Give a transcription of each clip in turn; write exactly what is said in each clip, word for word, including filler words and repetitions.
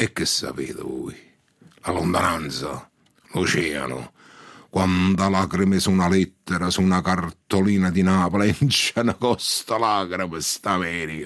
E che sapete voi? La lontananza, l'oceano, quanta lacrime su una lettera, su una cartolina di Napoli, e c'è una costa lacrime sta America.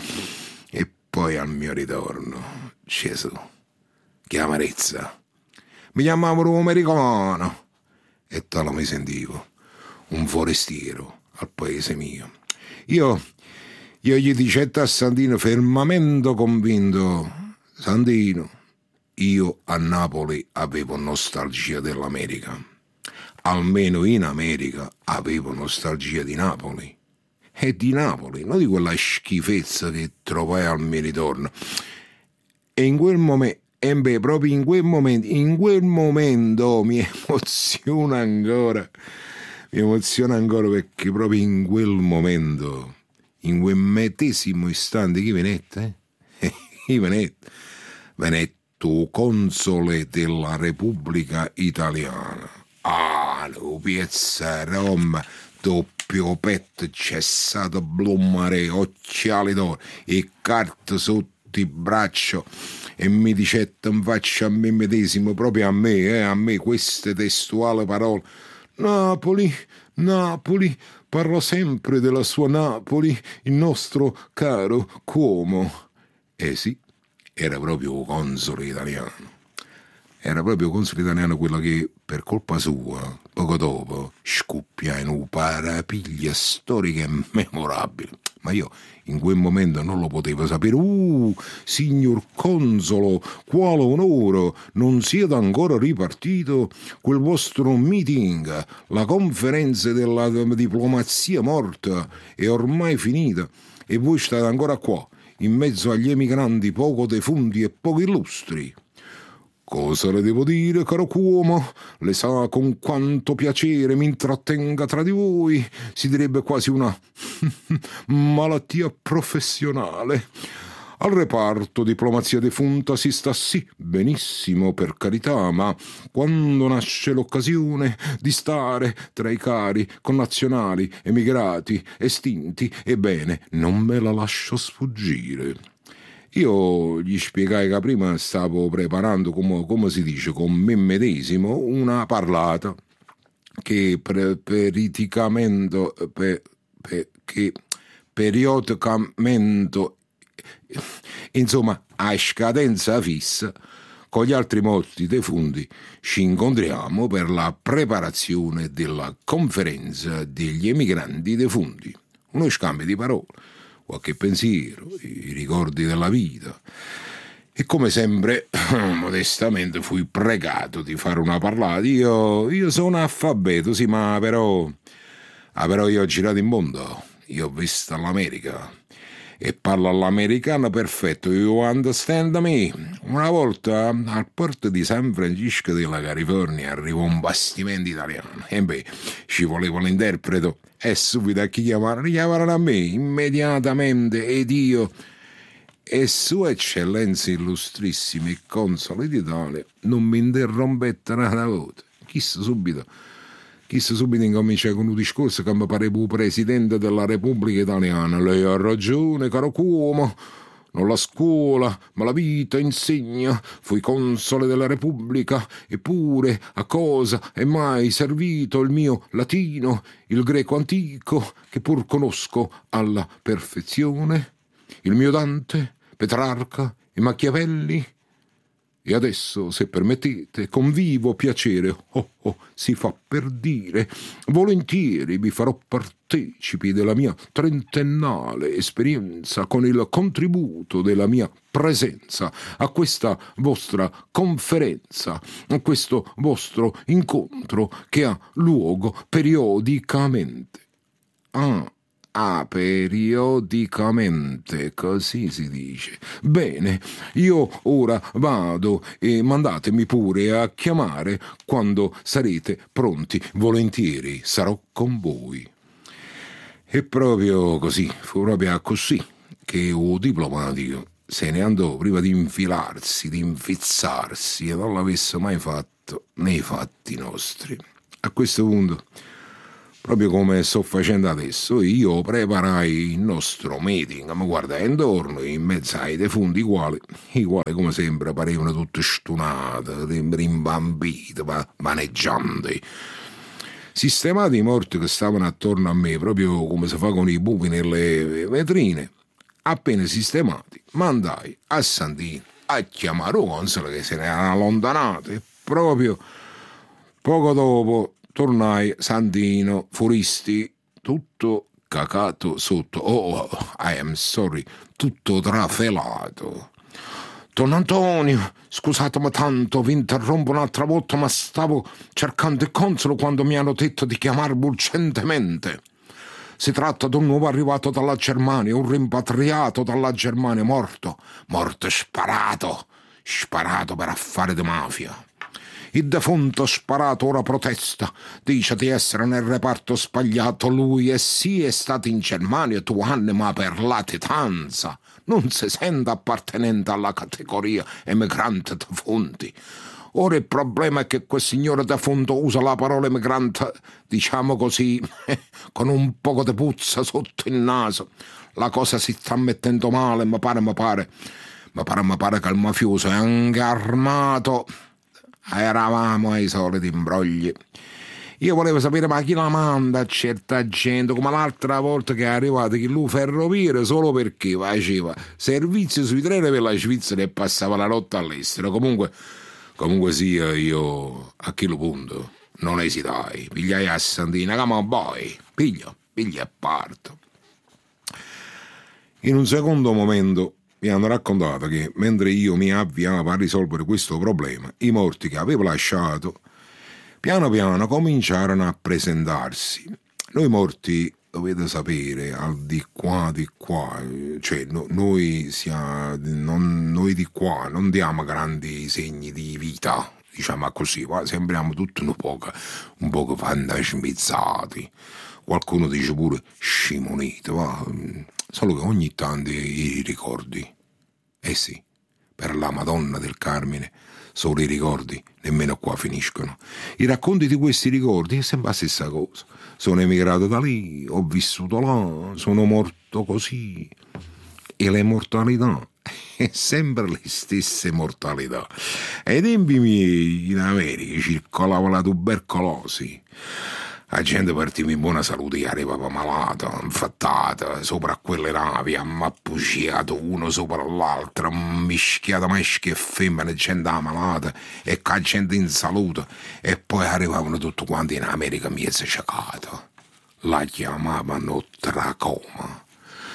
E poi al mio ritorno, Gesù, che amarezza. Mi chiamavano americano e tale mi sentivo, un forestiero al paese mio. Io, io gli dicette a Santino, fermamente convinto: Santino, io a Napoli avevo nostalgia dell'America. Almeno in America avevo nostalgia di Napoli. E di Napoli, non di quella schifezza che trovai al mio ritorno. E in quel momento, e beh, proprio in quel momento, in quel momento mi emoziona ancora, mi emoziona ancora perché proprio in quel momento, in quel medesimo istante, chi venette? Chi venette? Venetto console della Repubblica Italiana. Ah, lo piazza Roma, doppio petto, cessato blu mare, occhiali d'oro e carte sotto il braccio, e mi dicette in faccia a me medesimo, proprio a me, eh, a me, queste testuali parole: Napoli, Napoli, parlo sempre della sua Napoli, il nostro caro Cuomo. Eh sì, era proprio console italiano. Era proprio console italiano quello che, per colpa sua, poco dopo, scoppia in una parapiglia storica e memorabile. Ma io in quel momento non lo potevo sapere. Uh, signor consolo, quale onore, non siete ancora ripartito? Quel vostro meeting, la conferenza della diplomazia morta è ormai finita e voi state ancora qua, in mezzo agli emigranti poco defunti e poco illustri. Cosa le devo dire, caro Cuomo? Le sa con quanto piacere mi intrattenga tra di voi. Si direbbe quasi una malattia professionale. Al reparto diplomazia defunta si sta sì, benissimo, per carità, ma quando nasce l'occasione di stare tra i cari connazionali, emigrati, estinti, ebbene, non me la lascio sfuggire. Io gli spiegai che prima stavo preparando, come, come si dice, con me medesimo, una parlata che pre, periticamente, per, per, che periodicamente, insomma, a scadenza fissa, con gli altri morti defunti, ci incontriamo per la preparazione della conferenza degli emigranti defunti. Uno scambio di parole, qualche pensiero, i ricordi della vita. E come sempre, modestamente, fui pregato di fare una parlata. Io, io sono alfabeto, sì, ma però, ah, però io ho girato il mondo, io ho visto l'America e parlo all'americano perfetto. You understand me? Una volta al porto di San Francisco della California arrivò un bastimento italiano e beh, ci voleva l'interpreto e subito a chi chiamare? Chiamarono a me immediatamente ed io e Sua Eccellenza illustrissimi consoli d'Italia non mi interrompette una volta. Chissà subito Chissà subito incominciai con un discorso che mi pareva il presidente della Repubblica Italiana. Lei ha ragione, caro Cuomo. Non la scuola, ma la vita insegna. Fui console della Repubblica, eppure a cosa è mai servito il mio latino, il greco antico, che pur conosco alla perfezione? Il mio Dante, Petrarca e Machiavelli? E adesso, se permettete, con vivo piacere, oh oh, si fa per dire, volentieri vi farò partecipi della mia trentennale esperienza con il contributo della mia presenza a questa vostra conferenza, a questo vostro incontro che ha luogo periodicamente. Ah, Ah, periodicamente, così si dice. Bene, io ora vado e mandatemi pure a chiamare quando sarete pronti. Volentieri sarò con voi. E proprio così, fu proprio così che un diplomatico se ne andò prima di infilarsi, di infizzarsi e non l'avesse mai fatto nei fatti nostri. A questo punto proprio come sto facendo adesso. Io preparai il nostro meeting, ma guarda, intorno, in mezzo ai defunti, i quali, i quali come sempre parevano tutti stunati, rimbambiti, maneggianti, sistemati i morti che stavano attorno a me, proprio come si fa con i buchi nelle vetrine. Appena sistemati, mandai a Santino a chiamare un console che se ne era allontanato, e proprio poco dopo tornai Santino, furisti, tutto cacato sotto. Oh, I am sorry, tutto trafelato. Don Antonio, scusatemi tanto, vi interrompo un'altra volta, ma stavo cercando il console quando mi hanno detto di chiamarvi urgentemente. Si tratta di un nuovo arrivato dalla Germania, un rimpatriato dalla Germania, morto, morto sparato, sparato per affari di mafia. Il defunto sparato ora protesta, dice di essere nel reparto sbagliato lui, e sì, è stato in Germania due anni, ma per latitanza non si sente appartenente alla categoria emigrante defunti. Ora il problema è che quel signore defunto usa la parola emigrante, diciamo così, con un poco di puzza sotto il naso. La cosa si sta mettendo male, mi pare, mi pare, mi pare, mi pare che il mafioso è anche armato. Eravamo ai soliti imbrogli. Io volevo sapere, ma chi la manda a certa gente, come l'altra volta che è arrivato chi lui ferroviere solo perché faceva servizio sui treni per la Svizzera e passava la notte all'estero. Comunque, comunque sia, io a quello punto non esitai, pigliai a Santina, come boy, piglio, piglio e parto. In un secondo momento mi hanno raccontato che mentre io mi avviavo a risolvere questo problema, i morti che avevo lasciato piano piano cominciarono a presentarsi. Noi morti, dovete sapere, al di qua, di qua, cioè no, noi, sia, non, noi di qua non diamo grandi segni di vita, diciamo così, sembriamo tutti un poco, un poco fantasmizzati. Qualcuno dice pure scimunito, va? Solo che ogni tanto i ricordi, eh sì, per la Madonna del Carmine, solo i ricordi nemmeno qua finiscono. I racconti di questi ricordi è sempre la stessa cosa. Sono emigrato da lì, ho vissuto là, sono morto così. E le mortalità è sempre le stesse mortalità. Ai tempi miei in America circolava la tubercolosi. La gente partiva in buona salute che arrivava malata, infattata, sopra quelle navi, ammappucciato uno sopra l'altro, mischiato maschi e femmine, gente malata e con gente in salute, e poi arrivavano tutti quanti in America mezzo sciacato. La chiamavano tracoma.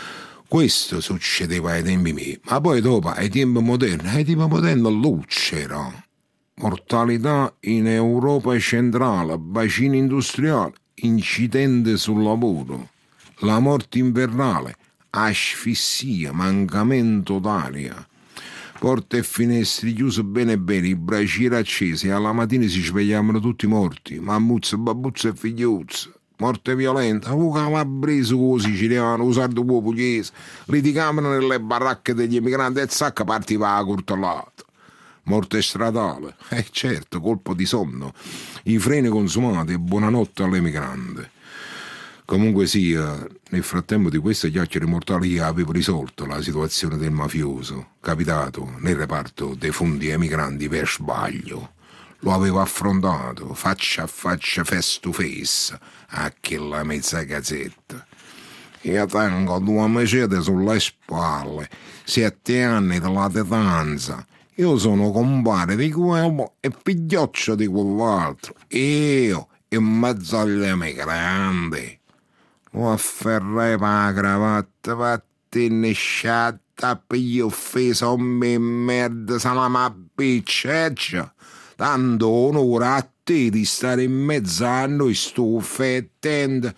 Questo succedeva ai tempi miei, ma poi dopo, ai tempi moderni, ai tempi moderni lo c'era. Mortalità in Europa centrale, bacino industriale, incidente sul lavoro, la morte invernale, asfissia, mancamento d'aria, porte e finestre chiuse bene bene, i bracieri accesi, e alla mattina si svegliavano tutti morti, mammuzze, babbuzze e figliuzze. Morte violenta, un calabrese con lo siciliano, un sardo con pugliese, litigavano nelle baracche degli emigranti e zacca partiva a curtolata. Morte stradale, eh certo, colpo di sonno, i freni consumati e buonanotte all'emigrante. Comunque sia, nel frattempo di queste chiacchiere mortali io avevo risolto la situazione del mafioso, capitato nel reparto dei fondi emigranti per sbaglio. Lo avevo affrontato, faccia a faccia, face to face, a quella mezza gazzetta. Io tengo due macete sulle spalle, sette anni di latitanza. Io sono compare di quello e figlioccio di quell'altro. Io, in mezzo agli emigranti. Lo afferrai per la cravatta, vattene sciatta, piglio offeso, me merda, salama picceccia. Tanto onore a te di stare in mezzo a noi, stufettendo.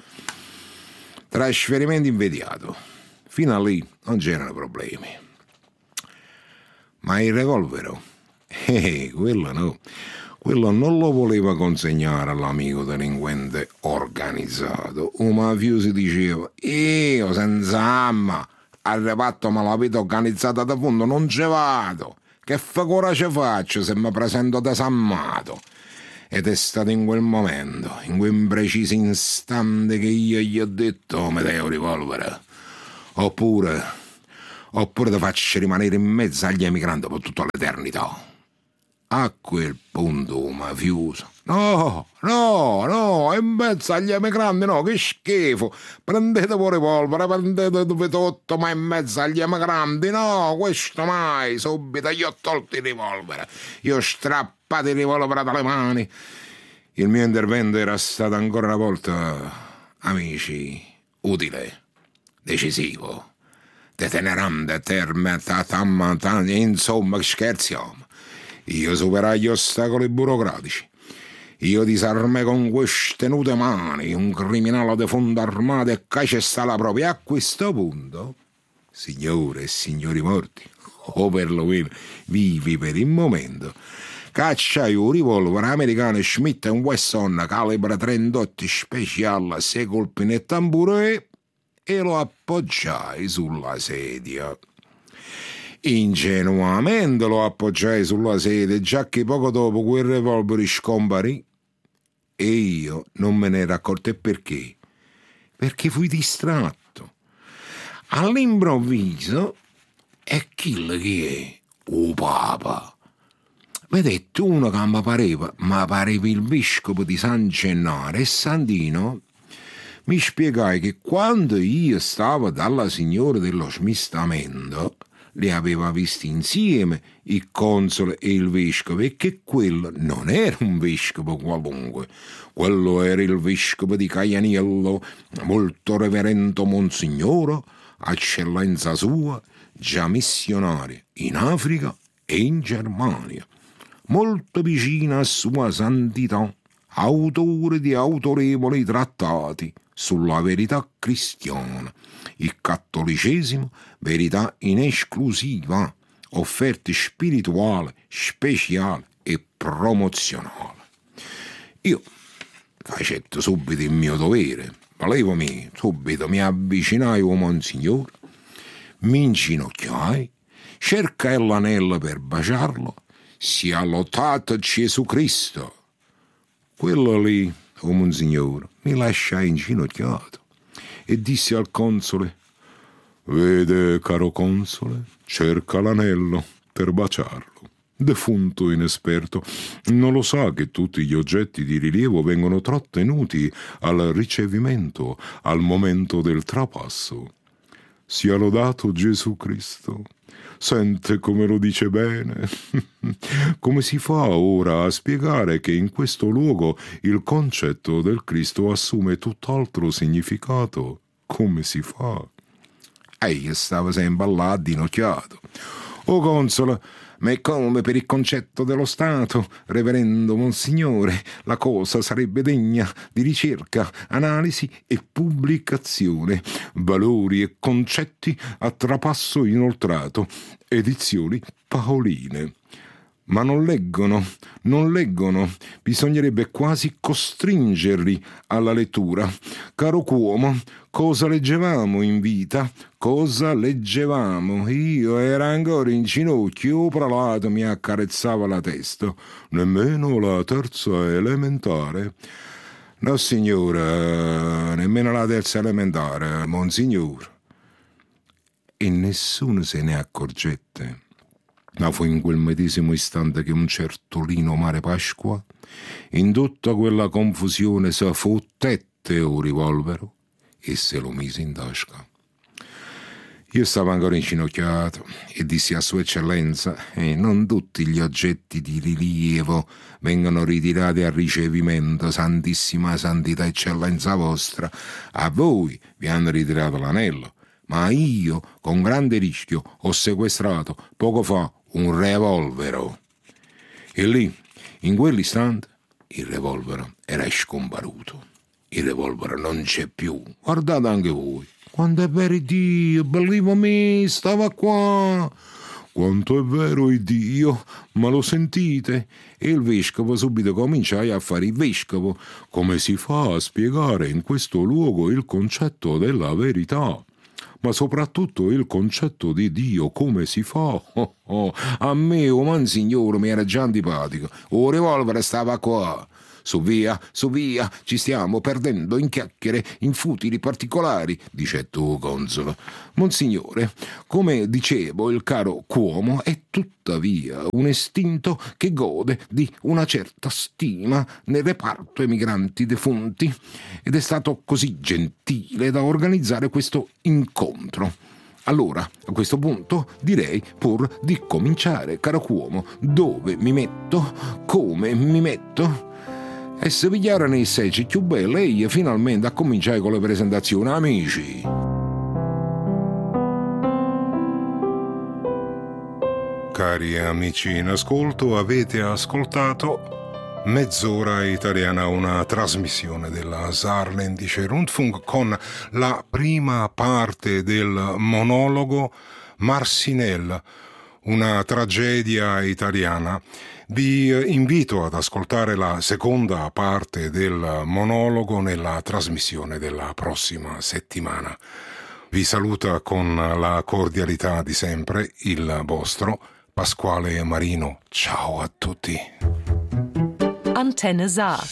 Trasferimento immediato. Fino a lì non c'erano problemi. Ma il revolvero? Eh, quello no. Quello non lo voleva consegnare all'amico delinquente organizzato. Un mafioso diceva: io senza arma al reparto malavita organizzata da fondo non ci vado. Che figura ci faccio se mi presento disarmato? Ed è stato in quel momento, in quel preciso istante, che io gli ho detto: oh, Medeo Revolver, oppure, oppure ti faccio rimanere in mezzo agli emigranti per tutta l'eternità. A quel punto un mafioso: no, no, no, in mezzo agli emigranti no, che schifo, prendete pure polvere, prendete dove tutto, ma in mezzo agli emigranti no, questo mai. Subito gli ho tolto il revolver, gli ho strappato il revolver dalle mani. Il mio intervento era stato ancora una volta, amici, utile, decisivo, detenerante, terme, tatamma, insomma, scherziamo. Io superai gli ostacoli burocratici. Io disarmai con queste tenute mani un criminale di fondo armato e cacesta la propria. A questo punto, signore e signori morti, o perlomeno vivi per il momento, cacciai un revolver americano Smith and Wesson calibro trentotto speciale, sei colpi nel tamburo e lo appoggiai sulla sedia. Ingenuamente lo appoggiai sulla sedia, già che poco dopo quel revolver scomparì e io non me ne ero accorto. E perché? Perché fui distratto. All'improvviso è chi che è? O Papa. Vedete, uno che mi pareva, ma pareva il vescovo di San Gennaro, e Santino mi spiegai che quando io stavo dalla signora dello smistamento li aveva visti insieme il console e il vescovo, e che quello non era un vescovo qualunque, quello era il vescovo di Caianiello, molto reverendo monsignore, eccellenza sua, già missionario in Africa e in Germania, molto vicino a sua santità, autore di autorevoli trattati sulla verità cristiana, il cattolicesimo, verità in esclusiva, offerte spirituale, speciale e promozionale. Io facetto subito il mio dovere, volevomi subito, mi avvicinai a Monsignore, mi inginocchiai, cercai l'anello per baciarlo. Sia lodato Gesù Cristo. Quello lì, o Monsignore, mi lasciai inginocchiato e disse al console: vede, caro console, cerca l'anello per baciarlo. Defunto inesperto, non lo sa che tutti gli oggetti di rilievo vengono trattenuti al ricevimento, al momento del trapasso. Sia lodato Gesù Cristo. Sente come lo dice bene. Come si fa ora a spiegare che in questo luogo il concetto del Cristo assume tutt'altro significato? Come si fa? E io stavo sempre là ginocchiato. O console, ma è come per il concetto dello Stato, reverendo Monsignore, la cosa sarebbe degna di ricerca, analisi e pubblicazione. Valori e concetti a trapasso inoltrato. Edizioni Paoline. Ma non leggono, non leggono, bisognerebbe quasi costringerli alla lettura. Caro Cuomo, cosa leggevamo in vita? Cosa leggevamo? Io ero ancora in ginocchio, prelato mi accarezzava la testa. Nemmeno la terza elementare? No, signora, nemmeno la terza elementare, Monsignore. E nessuno se ne accorgette. Ma fu in quel medesimo istante che un certo Lino Mare Pasqua, in tutta quella confusione, si fottette un revolver e se lo mise in tasca. Io stavo ancora inginocchiato e dissi a Sua Eccellenza: eh, non tutti gli oggetti di rilievo vengono ritirati al ricevimento, Santissima Santità Eccellenza vostra. A voi vi hanno ritirato l'anello, ma io, con grande rischio, ho sequestrato poco fa un revolvero. E lì, in quell'istante, il revolvero era scomparuto. Il revolvero non c'è più. Guardate anche voi. Quanto è vero Dio, believe me, stava qua. Quanto è vero Dio, ma lo sentite? E il vescovo subito cominciai a fare il vescovo. Come si fa a spiegare in questo luogo il concetto della verità? Ma soprattutto il concetto di Dio, come si fa? Oh, oh, a me, o Monsignore, mi era già antipatico. O revolver stava qua. su via, su via, ci stiamo perdendo in chiacchiere, in futili particolari, dice tu, console. Monsignore, come dicevo, il caro Cuomo è tuttavia un estinto che gode di una certa stima nel reparto emigranti defunti ed è stato così gentile da organizzare questo incontro. Allora, a questo punto direi pur di cominciare, caro Cuomo. Dove mi metto? Come mi metto? E se pigliare nei seci più belle, e finalmente a cominciare con le presentazioni, amici. Cari amici in ascolto, avete ascoltato Mezz'ora italiana, una trasmissione della Saarländische Rundfunk con la prima parte del monologo Marcinelle, una tragedia italiana. Vi invito ad ascoltare la seconda parte del monologo nella trasmissione della prossima settimana. Vi saluta con la cordialità di sempre il vostro Pasquale Marino. Ciao a tutti. Antenne Saar.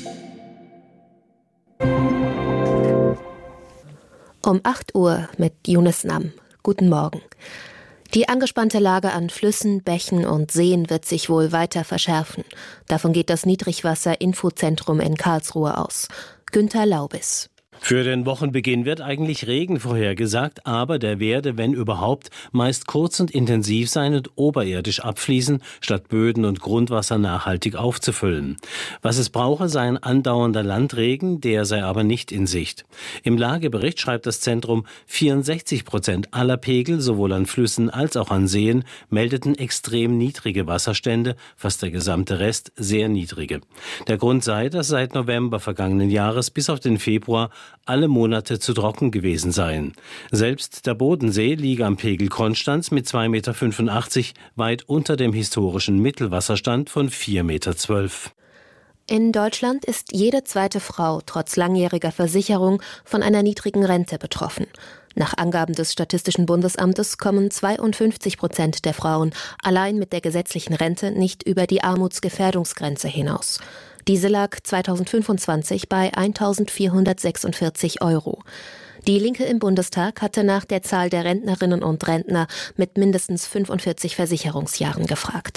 Um acht Uhr mit Yunus Nam. Guten Morgen. Die angespannte Lage an Flüssen, Bächen und Seen wird sich wohl weiter verschärfen. Davon geht das Niedrigwasser-Infozentrum in Karlsruhe aus. Günther Laubis. Für den Wochenbeginn wird eigentlich Regen vorhergesagt, aber der werde, wenn überhaupt, meist kurz und intensiv sein und oberirdisch abfließen, statt Böden und Grundwasser nachhaltig aufzufüllen. Was es brauche, sei ein andauernder Landregen, der sei aber nicht in Sicht. Im Lagebericht schreibt das Zentrum, vierundsechzig Prozent aller Pegel, sowohl an Flüssen als auch an Seen, meldeten extrem niedrige Wasserstände, fast der gesamte Rest sehr niedrige. Der Grund sei, dass seit November vergangenen Jahres bis auf den Februar alle Monate zu trocken gewesen seien. Selbst der Bodensee liege am Pegel Konstanz mit zwei Komma fünfundachtzig Meter weit unter dem historischen Mittelwasserstand von vier Komma zwölf Meter. In Deutschland ist jede zweite Frau trotz langjähriger Versicherung von einer niedrigen Rente betroffen. Nach Angaben des Statistischen Bundesamtes kommen zweiundfünfzig Prozent der Frauen allein mit der gesetzlichen Rente nicht über die Armutsgefährdungsgrenze hinaus. Diese lag zweitausendfünfundzwanzig bei eintausendvierhundertsechsundvierzig Euro. Die Linke im Bundestag hatte nach der Zahl der Rentnerinnen und Rentner mit mindestens fünfundvierzig Versicherungsjahren gefragt.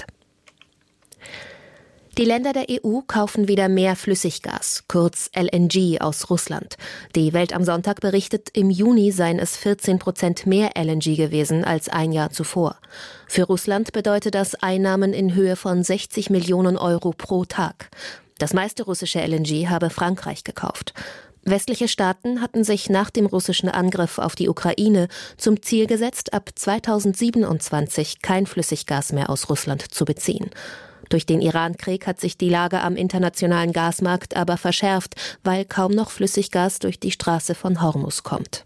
Die Länder der E U kaufen wieder mehr Flüssiggas, kurz L N G, aus Russland. Die Welt am Sonntag berichtet, im Juni seien es vierzehn Prozent mehr L N G gewesen als ein Jahr zuvor. Für Russland bedeutet das Einnahmen in Höhe von sechzig Millionen Euro pro Tag. Das meiste russische L N G habe Frankreich gekauft. Westliche Staaten hatten sich nach dem russischen Angriff auf die Ukraine zum Ziel gesetzt, ab zweitausendsiebenundzwanzig kein Flüssiggas mehr aus Russland zu beziehen. Durch den Iran-Krieg hat sich die Lage am internationalen Gasmarkt aber verschärft, weil kaum noch Flüssiggas durch die Straße von Hormuz kommt.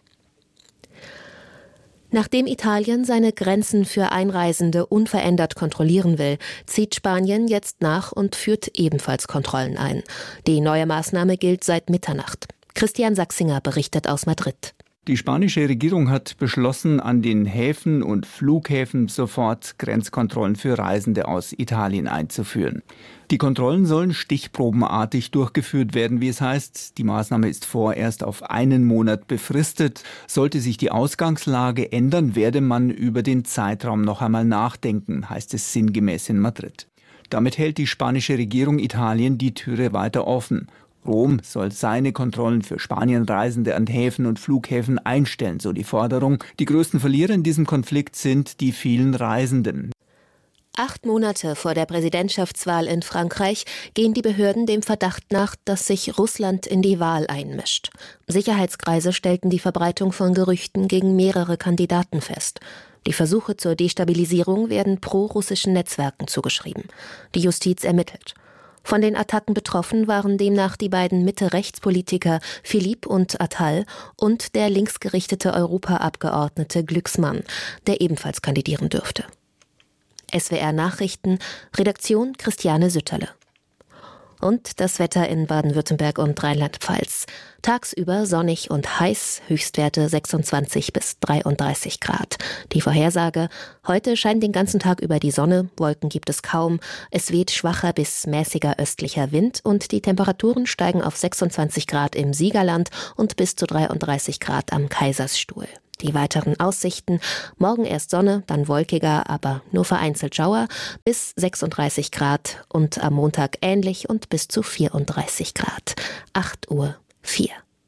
Nachdem Italien seine Grenzen für Einreisende unverändert kontrollieren will, zieht Spanien jetzt nach und führt ebenfalls Kontrollen ein. Die neue Maßnahme gilt seit Mitternacht. Christian Sachsinger berichtet aus Madrid. Die spanische Regierung hat beschlossen, an den Häfen und Flughäfen sofort Grenzkontrollen für Reisende aus Italien einzuführen. Die Kontrollen sollen stichprobenartig durchgeführt werden, wie es heißt. Die Maßnahme ist vorerst auf einen Monat befristet. Sollte sich die Ausgangslage ändern, werde man über den Zeitraum noch einmal nachdenken, heißt es sinngemäß in Madrid. Damit hält die spanische Regierung Italien die Türe weiter offen. Rom soll seine Kontrollen für Spanienreisende an Häfen und Flughäfen einstellen, so die Forderung. Die größten Verlierer in diesem Konflikt sind die vielen Reisenden. Acht Monate vor der Präsidentschaftswahl in Frankreich gehen die Behörden dem Verdacht nach, dass sich Russland in die Wahl einmischt. Sicherheitskreise stellten die Verbreitung von Gerüchten gegen mehrere Kandidaten fest. Die Versuche zur Destabilisierung werden pro-russischen Netzwerken zugeschrieben. Die Justiz ermittelt. Von den Attacken betroffen waren demnach die beiden Mitte-Rechts-Politiker Philippe und Attal und der linksgerichtete Europaabgeordnete Glucksmann, der ebenfalls kandidieren dürfte. S W R Nachrichten, Redaktion Christiane Sütterle. Und das Wetter in Baden-Württemberg und Rheinland-Pfalz. Tagsüber sonnig und heiß, Höchstwerte sechsundzwanzig bis dreiunddreißig Grad. Die Vorhersage: Heute scheint den ganzen Tag über die Sonne, Wolken gibt es kaum, es weht schwacher bis mäßiger östlicher Wind und die Temperaturen steigen auf sechsundzwanzig Grad im Siegerland und bis zu dreiunddreißig Grad am Kaisersstuhl. Die weiteren Aussichten: morgen erst Sonne, dann wolkiger, aber nur vereinzelt Schauer, bis sechsunddreißig Grad und am Montag ähnlich und bis zu vierunddreißig Grad. acht Uhr vier.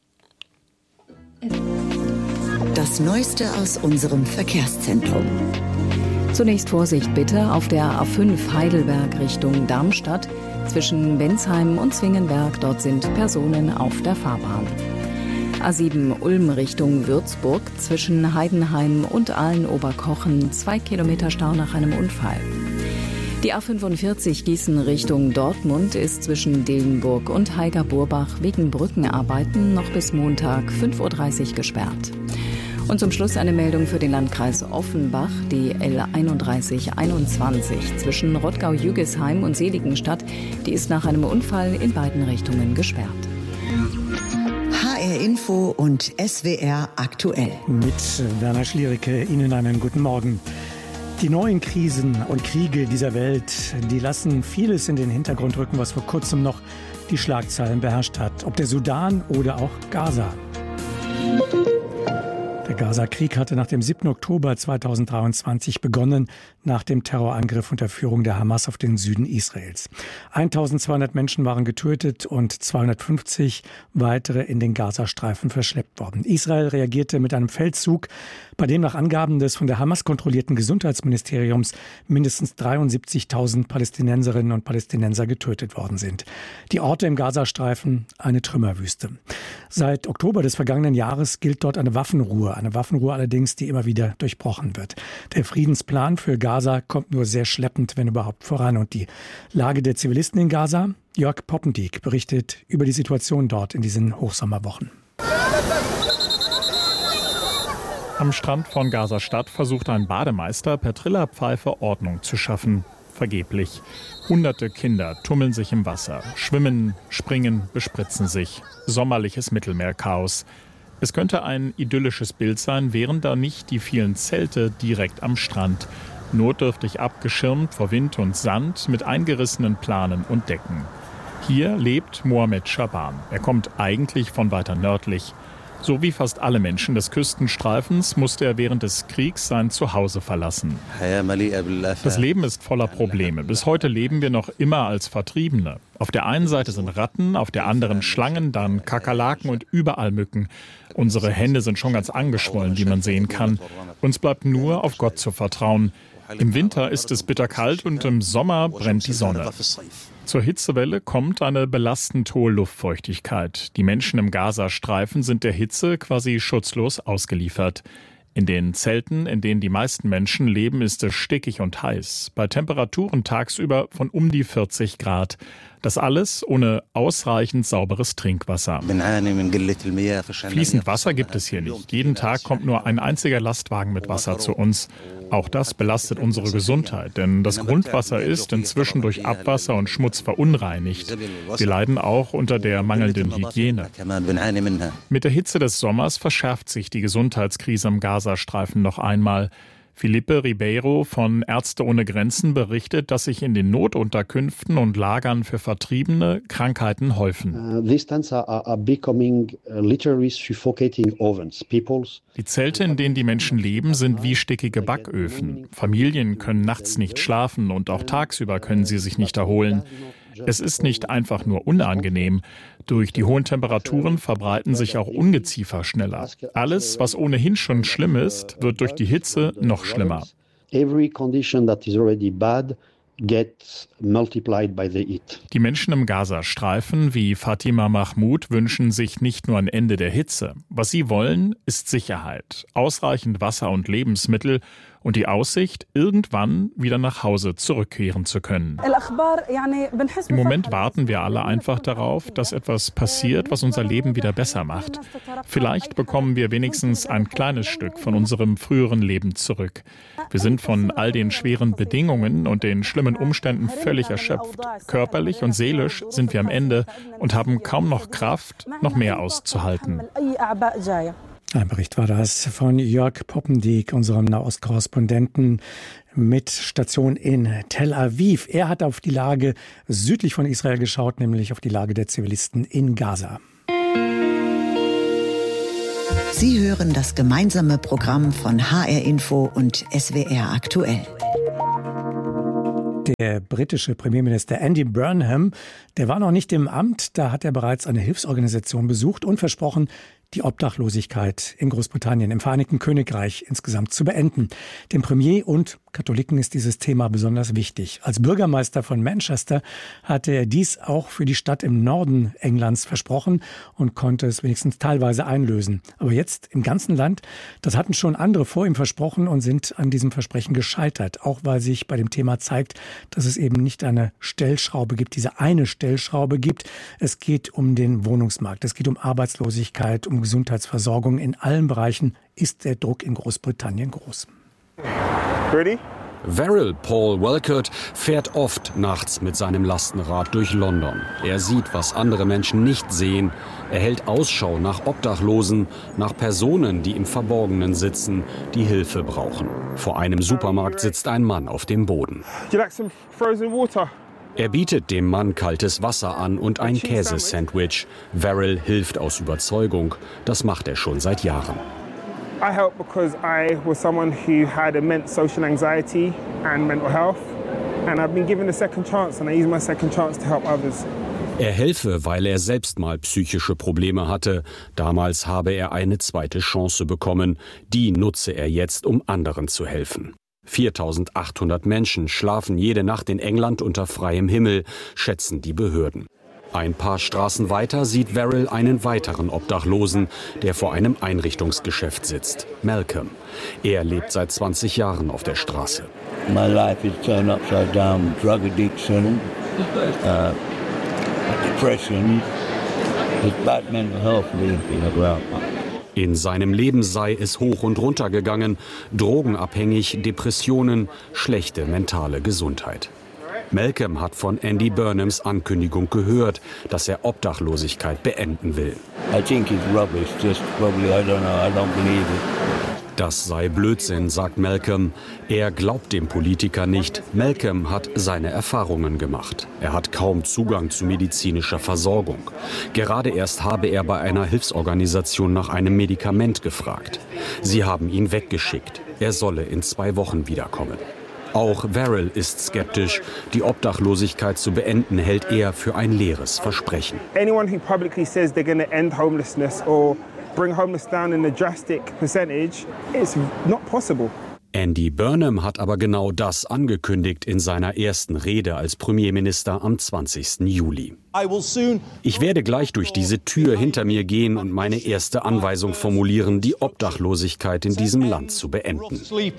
Das Neueste aus unserem Verkehrszentrum. Zunächst Vorsicht bitte auf der A fünf Heidelberg Richtung Darmstadt. Zwischen Bensheim und Zwingenberg, dort sind Personen auf der Fahrbahn. A sieben Ulm Richtung Würzburg, zwischen Heidenheim und Aalen-Oberkochen, zwei Kilometer Stau nach einem Unfall. Die A fünfundvierzig Gießen Richtung Dortmund ist zwischen Dillenburg und Haiger-Burbach wegen Brückenarbeiten noch bis Montag fünf Uhr dreißig gesperrt. Und zum Schluss eine Meldung für den Landkreis Offenbach. Die L einunddreißig einundzwanzig zwischen Rottgau-Jügesheim und Seligenstadt, die ist nach einem Unfall in beiden Richtungen gesperrt. H R Info und S W R aktuell. Mit Werner Schliericke Ihnen einen guten Morgen. Die neuen Krisen und Kriege dieser Welt, die lassen vieles in den Hintergrund rücken, was vor kurzem noch die Schlagzeilen beherrscht hat. Ob der Sudan oder auch Gaza. Der Gaza-Krieg hatte nach dem siebten Oktober zweitausenddreiundzwanzig begonnen, nach dem Terrorangriff unter Führung der Hamas auf den Süden Israels. eintausendzweihundert Menschen waren getötet und zweihundertfünfzig weitere in den Gazastreifen verschleppt worden. Israel reagierte mit einem Feldzug, bei dem nach Angaben des von der Hamas kontrollierten Gesundheitsministeriums mindestens dreiundsiebzigtausend Palästinenserinnen und Palästinenser getötet worden sind. Die Orte im Gazastreifen eine Trümmerwüste. Seit Oktober des vergangenen Jahres gilt dort eine Waffenruhe. Eine Waffenruhe allerdings, die immer wieder durchbrochen wird. Der Friedensplan für Gaza kommt nur sehr schleppend, wenn überhaupt, voran. Und die Lage der Zivilisten in Gaza? Jörg Poppendiek berichtet über die Situation dort in diesen Hochsommerwochen. Am Strand von Gaza-Stadt versucht ein Bademeister per Trillerpfeife Ordnung zu schaffen. Vergeblich. Hunderte Kinder tummeln sich im Wasser, schwimmen, springen, bespritzen sich. Sommerliches Mittelmeerchaos. Es könnte ein idyllisches Bild sein, wären da nicht die vielen Zelte direkt am Strand. Notdürftig abgeschirmt vor Wind und Sand mit eingerissenen Planen und Decken. Hier lebt Mohamed Schaban. Er kommt eigentlich von weiter nördlich. So wie fast alle Menschen des Küstenstreifens musste er während des Kriegs sein Zuhause verlassen. Das Leben ist voller Probleme. Bis heute leben wir noch immer als Vertriebene. Auf der einen Seite sind Ratten, auf der anderen Schlangen, dann Kakerlaken und überall Mücken. Unsere Hände sind schon ganz angeschwollen, wie man sehen kann. Uns bleibt nur auf Gott zu vertrauen. Im Winter ist es bitterkalt und im Sommer brennt die Sonne. Zur Hitzewelle kommt eine belastend hohe Luftfeuchtigkeit. Die Menschen im Gazastreifen sind der Hitze quasi schutzlos ausgeliefert. In den Zelten, in denen die meisten Menschen leben, ist es stickig und heiß. Bei Temperaturen tagsüber von um die vierzig Grad. Das alles ohne ausreichend sauberes Trinkwasser. Fließend Wasser gibt es hier nicht. Jeden Tag kommt nur ein einziger Lastwagen mit Wasser zu uns. Auch das belastet unsere Gesundheit, denn das Grundwasser ist inzwischen durch Abwasser und Schmutz verunreinigt. Wir leiden auch unter der mangelnden Hygiene. Mit der Hitze des Sommers verschärft sich die Gesundheitskrise im Gazastreifen noch einmal. Felipe Ribeiro von Ärzte ohne Grenzen berichtet, dass sich in den Notunterkünften und Lagern für Vertriebene Krankheiten häufen. Die Zelte, in denen die Menschen leben, sind wie stickige Backöfen. Familien können nachts nicht schlafen und auch tagsüber können sie sich nicht erholen. Es ist nicht einfach nur unangenehm. Durch die hohen Temperaturen verbreiten sich auch Ungeziefer schneller. Alles, was ohnehin schon schlimm ist, wird durch die Hitze noch schlimmer. Die Menschen im Gazastreifen wie Fatima Mahmoud wünschen sich nicht nur ein Ende der Hitze. Was sie wollen, ist Sicherheit, ausreichend Wasser und Lebensmittel und die Aussicht, irgendwann wieder nach Hause zurückkehren zu können. Im Moment warten wir alle einfach darauf, dass etwas passiert, was unser Leben wieder besser macht. Vielleicht bekommen wir wenigstens ein kleines Stück von unserem früheren Leben zurück. Wir sind von all den schweren Bedingungen und den schlimmen Umständen völlig erschöpft. Körperlich und seelisch sind wir am Ende und haben kaum noch Kraft, noch mehr auszuhalten. Ein Bericht war das von Jörg Poppendiek, unserem Nahostkorrespondenten mit Station in Tel Aviv. Er hat auf die Lage südlich von Israel geschaut, nämlich auf die Lage der Zivilisten in Gaza. Sie hören das gemeinsame Programm von H R Info und S W R aktuell. Der britische Premierminister Andy Burnham, der war noch nicht im Amt, da hat er bereits eine Hilfsorganisation besucht und versprochen, die Obdachlosigkeit in Großbritannien, im Vereinigten Königreich insgesamt zu beenden. Dem Premier und Katholiken ist dieses Thema besonders wichtig. Als Bürgermeister von Manchester hatte er dies auch für die Stadt im Norden Englands versprochen und konnte es wenigstens teilweise einlösen. Aber jetzt im ganzen Land, das hatten schon andere vor ihm versprochen und sind an diesem Versprechen gescheitert. Auch weil sich bei dem Thema zeigt, dass es eben nicht eine Stellschraube gibt, diese eine Stellschraube gibt. Es geht um den Wohnungsmarkt, es geht um Arbeitslosigkeit, um Gesundheitsversorgung. In allen Bereichen ist der Druck in Großbritannien groß. Ready? Verrill Paul Welkert fährt oft nachts mit seinem Lastenrad durch London. Er sieht, was andere Menschen nicht sehen. Er hält Ausschau nach Obdachlosen, nach Personen, die im Verborgenen sitzen, die Hilfe brauchen. Vor einem Supermarkt sitzt ein Mann auf dem Boden. Er bietet dem Mann kaltes Wasser an und ein Käsesandwich. Verrill hilft aus Überzeugung. Das macht er schon seit Jahren. I help because I was someone who had immense social anxiety and mental health, and I've been given a second chance, and I use my second chance to help others. Er helfe, weil er selbst mal psychische Probleme hatte. Damals habe er eine zweite Chance bekommen. Die nutze er jetzt, um anderen zu helfen. viertausendachthundert Menschen schlafen jede Nacht in England unter freiem Himmel, schätzen die Behörden. Ein paar Straßen weiter sieht Verrill einen weiteren Obdachlosen, der vor einem Einrichtungsgeschäft sitzt. Malcolm. Er lebt seit zwanzig Jahren auf der Straße. My life is turned upside down. Drug addiction, uh, depression, bad mental health. In seinem Leben sei es hoch und runter gegangen. Drogenabhängig, Depressionen, schlechte mentale Gesundheit. Malcolm hat von Andy Burnhams Ankündigung gehört, dass er Obdachlosigkeit beenden will. Das sei Blödsinn, sagt Malcolm. Er glaubt dem Politiker nicht. Malcolm hat seine Erfahrungen gemacht. Er hat kaum Zugang zu medizinischer Versorgung. Gerade erst habe er bei einer Hilfsorganisation nach einem Medikament gefragt. Sie haben ihn weggeschickt. Er solle in zwei Wochen wiederkommen. Auch Verrill ist skeptisch. Die Obdachlosigkeit zu beenden, hält er für ein leeres Versprechen. Anyone who publicly says they're going to end homelessness or bring homelessness down in a drastic percentage, it's not possible. Andy Burnham hat aber genau das angekündigt in seiner ersten Rede als Premierminister am zwanzigsten Juli. Ich werde gleich durch diese Tür hinter mir gehen und meine erste Anweisung formulieren, die Obdachlosigkeit in diesem Land zu beenden.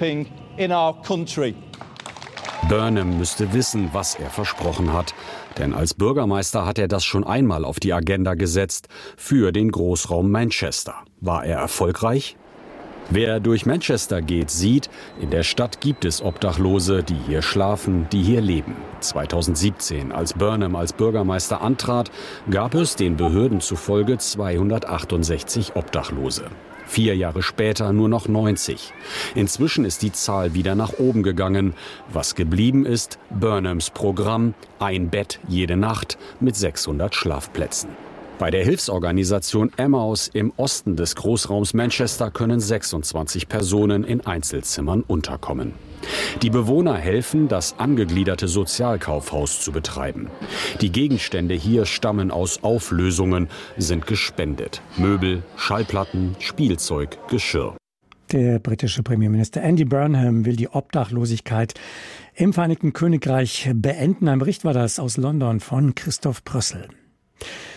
Burnham müsste wissen, was er versprochen hat. Denn als Bürgermeister hat er das schon einmal auf die Agenda gesetzt für den Großraum Manchester. War er erfolgreich? Wer durch Manchester geht, sieht, in der Stadt gibt es Obdachlose, die hier schlafen, die hier leben. zweitausendsiebzehn, als Burnham als Bürgermeister antrat, gab es den Behörden zufolge zweihundertachtundsechzig Obdachlose. Vier Jahre später nur noch neunzig. Inzwischen ist die Zahl wieder nach oben gegangen. Was geblieben ist, Burnhams Programm, ein Bett jede Nacht mit sechshundert Schlafplätzen. Bei der Hilfsorganisation Emmaus im Osten des Großraums Manchester können sechsundzwanzig Personen in Einzelzimmern unterkommen. Die Bewohner helfen, das angegliederte Sozialkaufhaus zu betreiben. Die Gegenstände hier stammen aus Auflösungen, sind gespendet. Möbel, Schallplatten, Spielzeug, Geschirr. Der britische Premierminister Andy Burnham will die Obdachlosigkeit im Vereinigten Königreich beenden. Ein Bericht war das aus London von Christoph Prössel.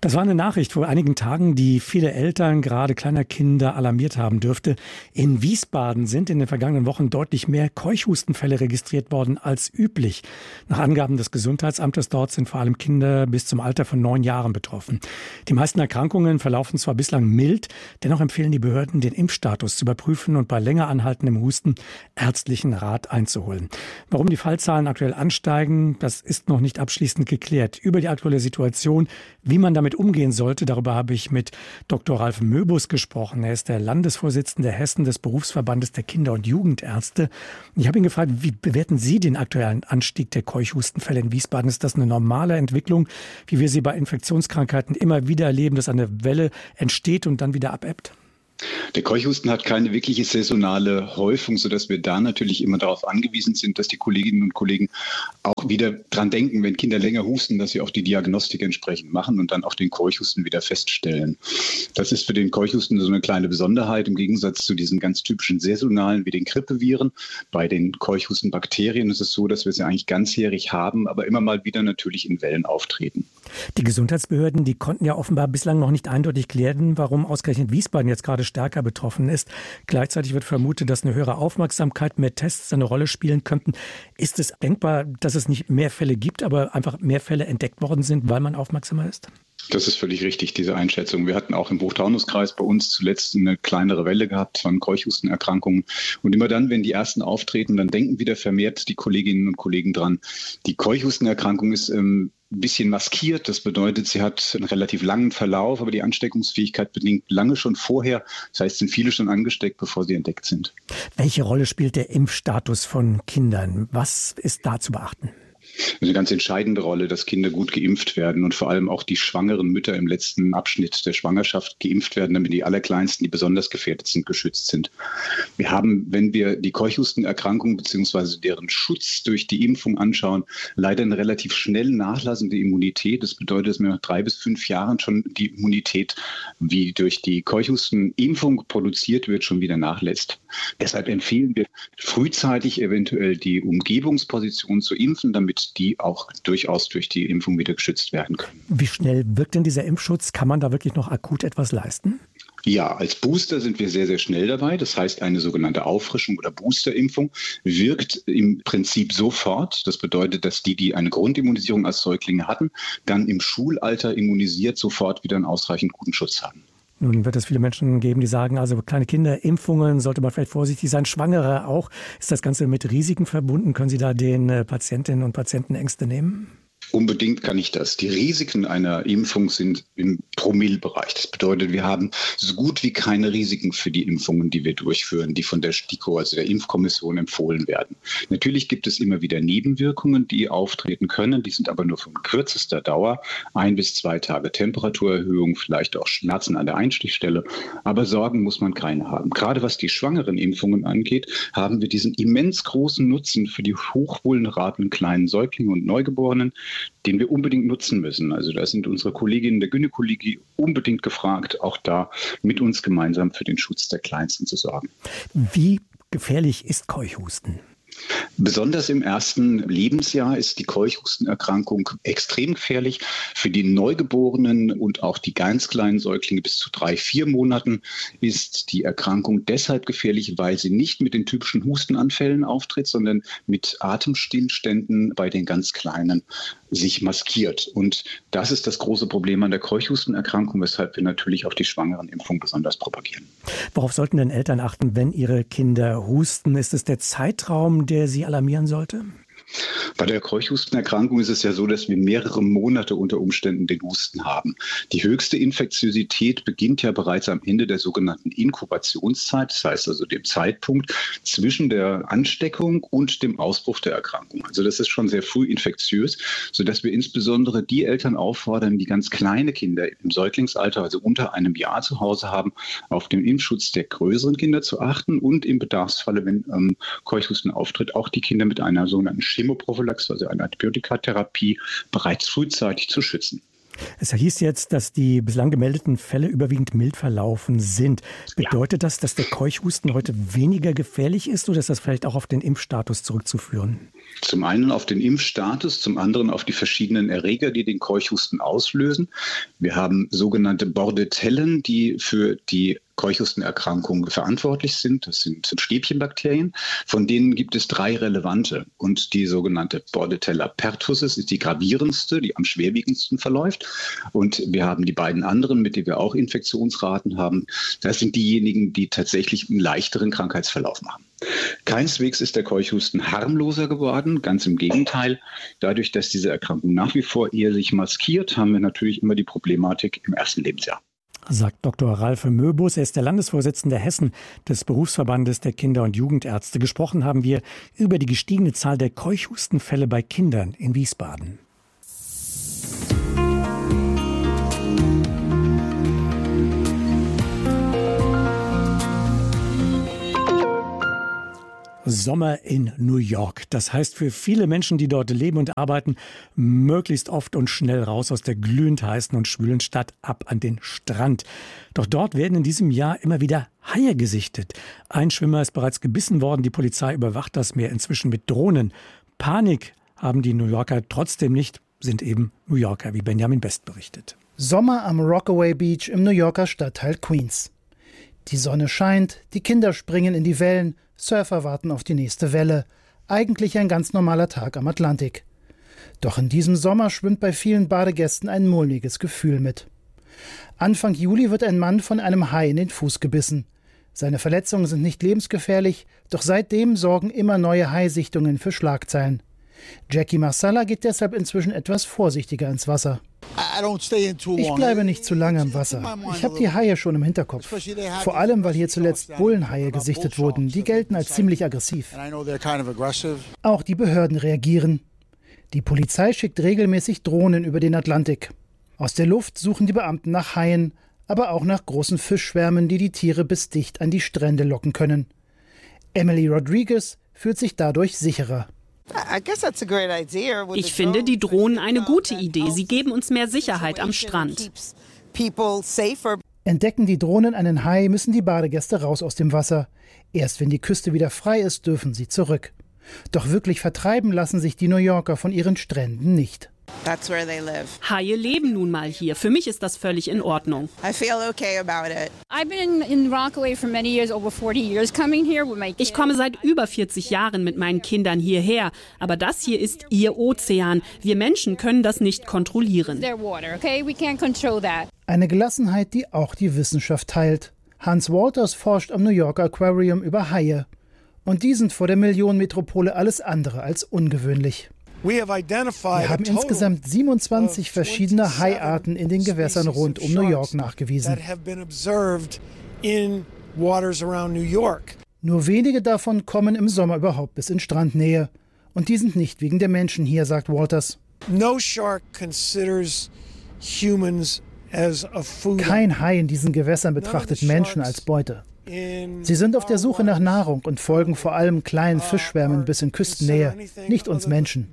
Das war eine Nachricht vor einigen Tagen, die viele Eltern, gerade kleiner Kinder, alarmiert haben dürfte. In Wiesbaden sind in den vergangenen Wochen deutlich mehr Keuchhustenfälle registriert worden als üblich. Nach Angaben des Gesundheitsamtes dort sind vor allem Kinder bis zum Alter von neun Jahren betroffen. Die meisten Erkrankungen verlaufen zwar bislang mild, dennoch empfehlen die Behörden, den Impfstatus zu überprüfen und bei länger anhaltendem Husten ärztlichen Rat einzuholen. Warum die Fallzahlen aktuell ansteigen, das ist noch nicht abschließend geklärt. Über die aktuelle Situation, wie man damit umgehen sollte, darüber habe ich mit Doktor Ralf Möbus gesprochen. Er ist der Landesvorsitzende Hessen des Berufsverbandes der Kinder- und Jugendärzte. Ich habe ihn gefragt, wie bewerten Sie den aktuellen Anstieg der Keuchhustenfälle in Wiesbaden? Ist das eine normale Entwicklung, wie wir sie bei Infektionskrankheiten immer wieder erleben, dass eine Welle entsteht und dann wieder abebbt? Der Keuchhusten hat keine wirkliche saisonale Häufung, sodass wir da natürlich immer darauf angewiesen sind, dass die Kolleginnen und Kollegen auch wieder dran denken, wenn Kinder länger husten, dass sie auch die Diagnostik entsprechend machen und dann auch den Keuchhusten wieder feststellen. Das ist für den Keuchhusten so eine kleine Besonderheit im Gegensatz zu diesen ganz typischen saisonalen wie den Grippeviren. Bei den Keuchhustenbakterien ist es so, dass wir sie eigentlich ganzjährig haben, aber immer mal wieder natürlich in Wellen auftreten. Die Gesundheitsbehörden, die konnten ja offenbar bislang noch nicht eindeutig klären, warum ausgerechnet Wiesbaden jetzt gerade stärker betroffen ist. Gleichzeitig wird vermutet, dass eine höhere Aufmerksamkeit, mehr Tests eine Rolle spielen könnten. Ist es denkbar, dass es nicht mehr Fälle gibt, aber einfach mehr Fälle entdeckt worden sind, weil man aufmerksamer ist? Das ist völlig richtig, diese Einschätzung. Wir hatten auch im Hochtaunuskreis bei uns zuletzt eine kleinere Welle gehabt von Keuchhustenerkrankungen. Und immer dann, wenn die ersten auftreten, dann denken wieder vermehrt die Kolleginnen und Kollegen dran. Die Keuchhustenerkrankung ist ähm, ein bisschen maskiert. Das bedeutet, sie hat einen relativ langen Verlauf, aber die Ansteckungsfähigkeit bedingt lange schon vorher. Das heißt, sind viele schon angesteckt, bevor sie entdeckt sind. Welche Rolle spielt der Impfstatus von Kindern? Was ist da zu beachten? Eine ganz entscheidende Rolle, dass Kinder gut geimpft werden und vor allem auch die schwangeren Mütter im letzten Abschnitt der Schwangerschaft geimpft werden, damit die Allerkleinsten, die besonders gefährdet sind, geschützt sind. Wir haben, wenn wir die Keuchhustenerkrankung bzw. deren Schutz durch die Impfung anschauen, leider eine relativ schnell nachlassende Immunität. Das bedeutet, dass wir nach drei bis fünf Jahren schon die Immunität, wie durch die Keuchhustenimpfung produziert wird, schon wieder nachlässt. Deshalb empfehlen wir frühzeitig eventuell die Umgebungsposition zu impfen, damit die auch durchaus durch die Impfung wieder geschützt werden können. Wie schnell wirkt denn dieser Impfschutz? Kann man da wirklich noch akut etwas leisten? Ja, als Booster sind wir sehr, sehr schnell dabei. Das heißt, eine sogenannte Auffrischung oder Boosterimpfung wirkt im Prinzip sofort. Das bedeutet, dass die, die eine Grundimmunisierung als Säuglinge hatten, dann im Schulalter immunisiert sofort wieder einen ausreichend guten Schutz haben. Nun wird es viele Menschen geben, die sagen, also kleine Kinder, Impfungen, sollte man vielleicht vorsichtig sein, Schwangere auch. Ist das Ganze mit Risiken verbunden? Können Sie da den Patientinnen und Patienten Ängste nehmen? Unbedingt kann ich das. Die Risiken einer Impfung sind im Promillebereich. Das bedeutet, wir haben so gut wie keine Risiken für die Impfungen, die wir durchführen, die von der STIKO, also der Impfkommission, empfohlen werden. Natürlich gibt es immer wieder Nebenwirkungen, die auftreten können. Die sind aber nur von kürzester Dauer. Ein bis zwei Tage Temperaturerhöhung, vielleicht auch Schmerzen an der Einstichstelle. Aber Sorgen muss man keine haben. Gerade was die schwangeren Impfungen angeht, haben wir diesen immens großen Nutzen für die hochvulnerablen kleinen Säuglinge und Neugeborenen, den wir unbedingt nutzen müssen. Also da sind unsere Kolleginnen der Gynäkologie unbedingt gefragt, auch da mit uns gemeinsam für den Schutz der Kleinsten zu sorgen. Wie gefährlich ist Keuchhusten? Besonders im ersten Lebensjahr ist die Keuchhustenerkrankung extrem gefährlich. Für die Neugeborenen und auch die ganz kleinen Säuglinge bis zu drei, vier Monaten ist die Erkrankung deshalb gefährlich, weil sie nicht mit den typischen Hustenanfällen auftritt, sondern mit Atemstillständen bei den ganz Kleinen sich maskiert. Und das ist das große Problem an der Keuchhustenerkrankung, weshalb wir natürlich auch die Schwangerenimpfung besonders propagieren. Worauf sollten denn Eltern achten, wenn ihre Kinder husten? Ist es der Zeitraum, der sie alarmieren sollte? Bei der Keuchhustenerkrankung ist es ja so, dass wir mehrere Monate unter Umständen den Husten haben. Die höchste Infektiosität beginnt ja bereits am Ende der sogenannten Inkubationszeit, das heißt also dem Zeitpunkt zwischen der Ansteckung und dem Ausbruch der Erkrankung. Also das ist schon sehr früh infektiös, sodass wir insbesondere die Eltern auffordern, die ganz kleine Kinder im Säuglingsalter, also unter einem Jahr zu Hause haben, auf den Impfschutz der größeren Kinder zu achten und im Bedarfsfalle, wenn ähm, Keuchhusten auftritt, auch die Kinder mit einer sogenannten Chemoprophylaxe, also einer Antibiotikatherapie, bereits frühzeitig zu schützen. Es hieß jetzt, dass die bislang gemeldeten Fälle überwiegend mild verlaufen sind. Bedeutet ja. das, dass der Keuchhusten heute weniger gefährlich ist oder ist das vielleicht auch auf den Impfstatus zurückzuführen? Zum einen auf den Impfstatus, zum anderen auf die verschiedenen Erreger, die den Keuchhusten auslösen. Wir haben sogenannte Bordetellen, die für die Keuchhustenerkrankungen verantwortlich sind. Das sind Stäbchenbakterien. Von denen gibt es drei relevante. Und die sogenannte Bordetella pertussis ist die gravierendste, die am schwerwiegendsten verläuft. Und wir haben die beiden anderen, mit denen wir auch Infektionsraten haben. Das sind diejenigen, die tatsächlich einen leichteren Krankheitsverlauf machen. Keineswegs ist der Keuchhusten harmloser geworden, ganz im Gegenteil. Dadurch, dass diese Erkrankung nach wie vor eher sich maskiert, haben wir natürlich immer die Problematik im ersten Lebensjahr. Sagt Doktor Ralf Möbus. Er ist der Landesvorsitzende Hessen des Berufsverbandes der Kinder- und Jugendärzte. Gesprochen haben wir über die gestiegene Zahl der Keuchhustenfälle bei Kindern in Wiesbaden. Sommer in New York. Das heißt für viele Menschen, die dort leben und arbeiten, möglichst oft und schnell raus aus der glühend heißen und schwülen Stadt ab an den Strand. Doch dort werden in diesem Jahr immer wieder Haie gesichtet. Ein Schwimmer ist bereits gebissen worden. Die Polizei überwacht das Meer inzwischen mit Drohnen. Panik haben die New Yorker trotzdem nicht, sind eben New Yorker, wie Benjamin Best berichtet. Sommer am Rockaway Beach im New Yorker Stadtteil Queens. Die Sonne scheint, die Kinder springen in die Wellen, Surfer warten auf die nächste Welle. Eigentlich ein ganz normaler Tag am Atlantik. Doch in diesem Sommer schwimmt bei vielen Badegästen ein mulmiges Gefühl mit. Anfang Juli wird ein Mann von einem Hai in den Fuß gebissen. Seine Verletzungen sind nicht lebensgefährlich, doch seitdem sorgen immer neue Haisichtungen für Schlagzeilen. Jackie Marsala geht deshalb inzwischen etwas vorsichtiger ins Wasser. Ich bleibe nicht zu lange im Wasser. Ich habe die Haie schon im Hinterkopf. Vor allem, weil hier zuletzt Bullenhaie gesichtet wurden. Die gelten als ziemlich aggressiv. Auch die Behörden reagieren. Die Polizei schickt regelmäßig Drohnen über den Atlantik. Aus der Luft suchen die Beamten nach Haien, aber auch nach großen Fischschwärmen, die die Tiere bis dicht an die Strände locken können. Emily Rodriguez fühlt sich dadurch sicherer. Ich finde die Drohnen eine gute Idee. Sie geben uns mehr Sicherheit am Strand. Entdecken die Drohnen einen Hai, müssen die Badegäste raus aus dem Wasser. Erst wenn die Küste wieder frei ist, dürfen sie zurück. Doch wirklich vertreiben lassen sich die New Yorker von ihren Stränden nicht. Haie leben nun mal hier. Für mich ist das völlig in Ordnung. Ich komme seit über vierzig Jahren mit meinen Kindern hierher. Aber das hier ist ihr Ozean. Wir Menschen können das nicht kontrollieren. Eine Gelassenheit, die auch die Wissenschaft teilt. Hans Walters forscht am New Yorker Aquarium über Haie. Und die sind vor der Millionenmetropole alles andere als ungewöhnlich. Wir haben insgesamt siebenundzwanzig verschiedene Haiarten in den Gewässern rund um New York nachgewiesen. Nur wenige davon kommen im Sommer überhaupt bis in Strandnähe. Und die sind nicht wegen der Menschen hier, sagt Walters. Kein Hai in diesen Gewässern betrachtet Menschen als Beute. Sie sind auf der Suche nach Nahrung und folgen vor allem kleinen Fischschwärmen bis in Küstennähe, nicht uns Menschen.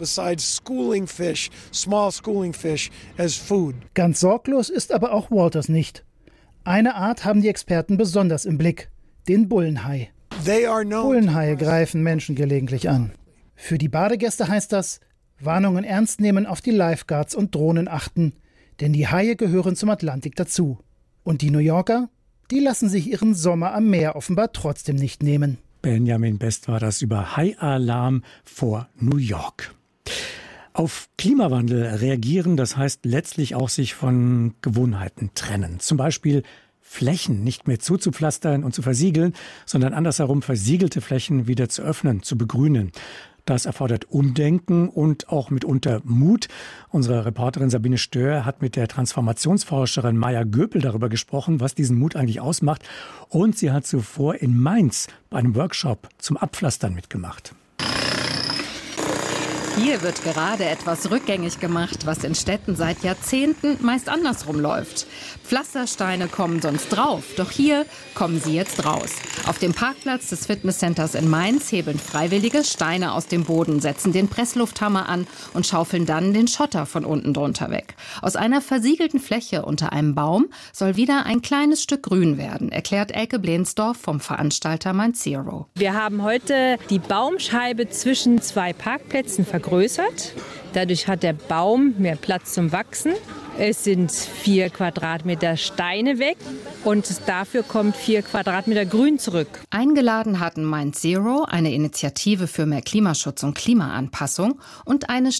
Ganz sorglos ist aber auch Walters nicht. Eine Art haben die Experten besonders im Blick, den Bullenhai. Bullenhaie greifen Menschen gelegentlich an. Für die Badegäste heißt das, Warnungen ernst nehmen, auf die Lifeguards und Drohnen achten, denn die Haie gehören zum Atlantik dazu. Und die New Yorker? Die lassen sich ihren Sommer am Meer offenbar trotzdem nicht nehmen. Benjamin Best war das über Hai-Alarm vor New York. Auf Klimawandel reagieren, das heißt letztlich auch sich von Gewohnheiten trennen. Zum Beispiel Flächen nicht mehr zuzupflastern und zu versiegeln, sondern andersherum versiegelte Flächen wieder zu öffnen, zu begrünen. Das erfordert Umdenken und auch mitunter Mut. Unsere Reporterin Sabine Stör hat mit der Transformationsforscherin Maja Göpel darüber gesprochen, was diesen Mut eigentlich ausmacht. Und sie hat zuvor in Mainz bei einem Workshop zum Abpflastern mitgemacht. Hier wird gerade etwas rückgängig gemacht, was in Städten seit Jahrzehnten meist andersrum läuft. Pflastersteine kommen sonst drauf, doch hier kommen sie jetzt raus. Auf dem Parkplatz des Fitnesscenters in Mainz hebeln Freiwillige Steine aus dem Boden, setzen den Presslufthammer an und schaufeln dann den Schotter von unten drunter weg. Aus einer versiegelten Fläche unter einem Baum soll wieder ein kleines Stück Grün werden, erklärt Elke Blensdorf vom Veranstalter Mainz Zero. Wir haben heute die Baumscheibe zwischen zwei Parkplätzen vergrößert. Dadurch hat der Baum mehr Platz zum Wachsen. Es sind vier Quadratmeter Steine weg und dafür kommt vier Quadratmeter Grün zurück. Eingeladen hatten Mainz Zero, eine Initiative für mehr Klimaschutz und Klimaanpassung, und eine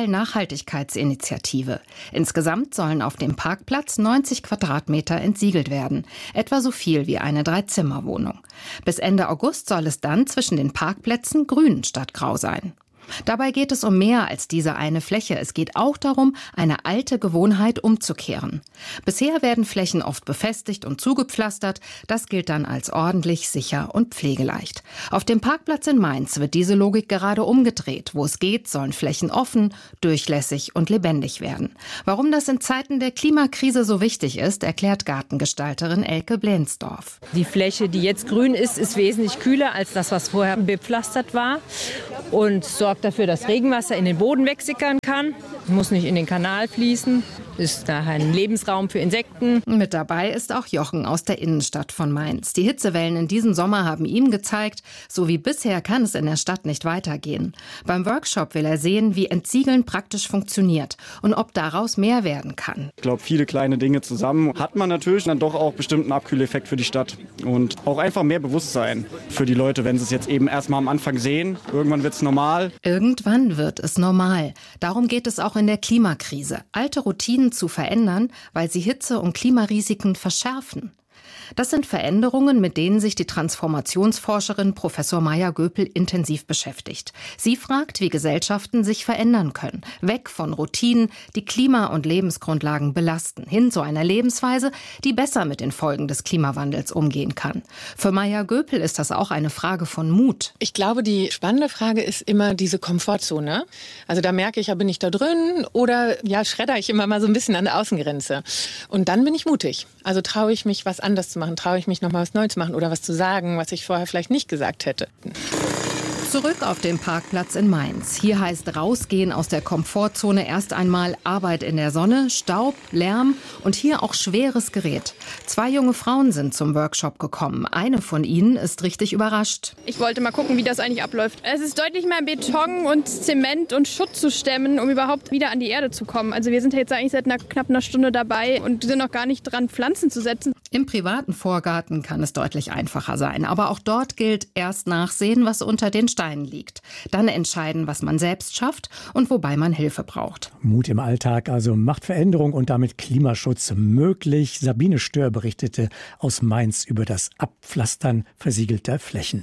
Stadtteil-Nachhaltigkeitsinitiative. Insgesamt sollen auf dem Parkplatz neunzig Quadratmeter entsiegelt werden, etwa so viel wie eine Dreizimmerwohnung. Bis Ende August soll es dann zwischen den Parkplätzen grün statt grau sein. Dabei geht es um mehr als diese eine Fläche. Es geht auch darum, eine alte Gewohnheit umzukehren. Bisher werden Flächen oft befestigt und zugepflastert. Das gilt dann als ordentlich, sicher und pflegeleicht. Auf dem Parkplatz in Mainz wird diese Logik gerade umgedreht. Wo es geht, sollen Flächen offen, durchlässig und lebendig werden. Warum das in Zeiten der Klimakrise so wichtig ist, erklärt Gartengestalterin Elke Blensdorf. Die Fläche, die jetzt grün ist, ist wesentlich kühler als das, was vorher bepflastert war, und sorgt dafür, dass Regenwasser in den Boden wegsickern kann. Muss nicht in den Kanal fließen. Ist daher ein Lebensraum für Insekten. Mit dabei ist auch Jochen aus der Innenstadt von Mainz. Die Hitzewellen in diesem Sommer haben ihm gezeigt, so wie bisher kann es in der Stadt nicht weitergehen. Beim Workshop will er sehen, wie Entsiegeln praktisch funktioniert und ob daraus mehr werden kann. Ich glaube, viele kleine Dinge zusammen hat man natürlich dann doch auch bestimmt einen Abkühleffekt für die Stadt. Und auch einfach mehr Bewusstsein für die Leute, wenn sie es jetzt eben erstmal am Anfang sehen. Irgendwann wird es normal. Irgendwann wird es normal. Darum geht es auch in der Klimakrise. Alte Routinen zu verändern, weil sie Hitze- und Klimarisiken verschärfen. Das sind Veränderungen, mit denen sich die Transformationsforscherin Professor Maja Göpel intensiv beschäftigt. Sie fragt, wie Gesellschaften sich verändern können. Weg von Routinen, die Klima- und Lebensgrundlagen belasten, hin zu einer Lebensweise, die besser mit den Folgen des Klimawandels umgehen kann. Für Maja Göpel ist das auch eine Frage von Mut. Ich glaube, die spannende Frage ist immer diese Komfortzone. Also da merke ich, ja, bin ich da drin oder ja, schredder ich immer mal so ein bisschen an der Außengrenze. Und dann bin ich mutig. Also traue ich mich, was anders zu machen, traue ich mich noch mal was Neues zu machen oder was zu sagen, was ich vorher vielleicht nicht gesagt hätte. Zurück auf dem Parkplatz in Mainz. Hier heißt rausgehen aus der Komfortzone erst einmal Arbeit in der Sonne, Staub, Lärm und hier auch schweres Gerät. Zwei junge Frauen sind zum Workshop gekommen. Eine von ihnen ist richtig überrascht. Ich wollte mal gucken, wie das eigentlich abläuft. Es ist deutlich mehr Beton und Zement und Schutt zu stemmen, um überhaupt wieder an die Erde zu kommen. Also wir sind jetzt eigentlich seit einer, knapp einer Stunde dabei und sind noch gar nicht dran, Pflanzen zu setzen. Im privaten Vorgarten kann es deutlich einfacher sein. Aber auch dort gilt, erst nachsehen, was unter den Steinen liegt. Dann entscheiden, was man selbst schafft und wobei man Hilfe braucht. Mut im Alltag also macht Veränderung und damit Klimaschutz möglich. Sabine Stör berichtete aus Mainz über das Abpflastern versiegelter Flächen.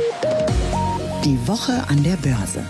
Die Woche an der Börse.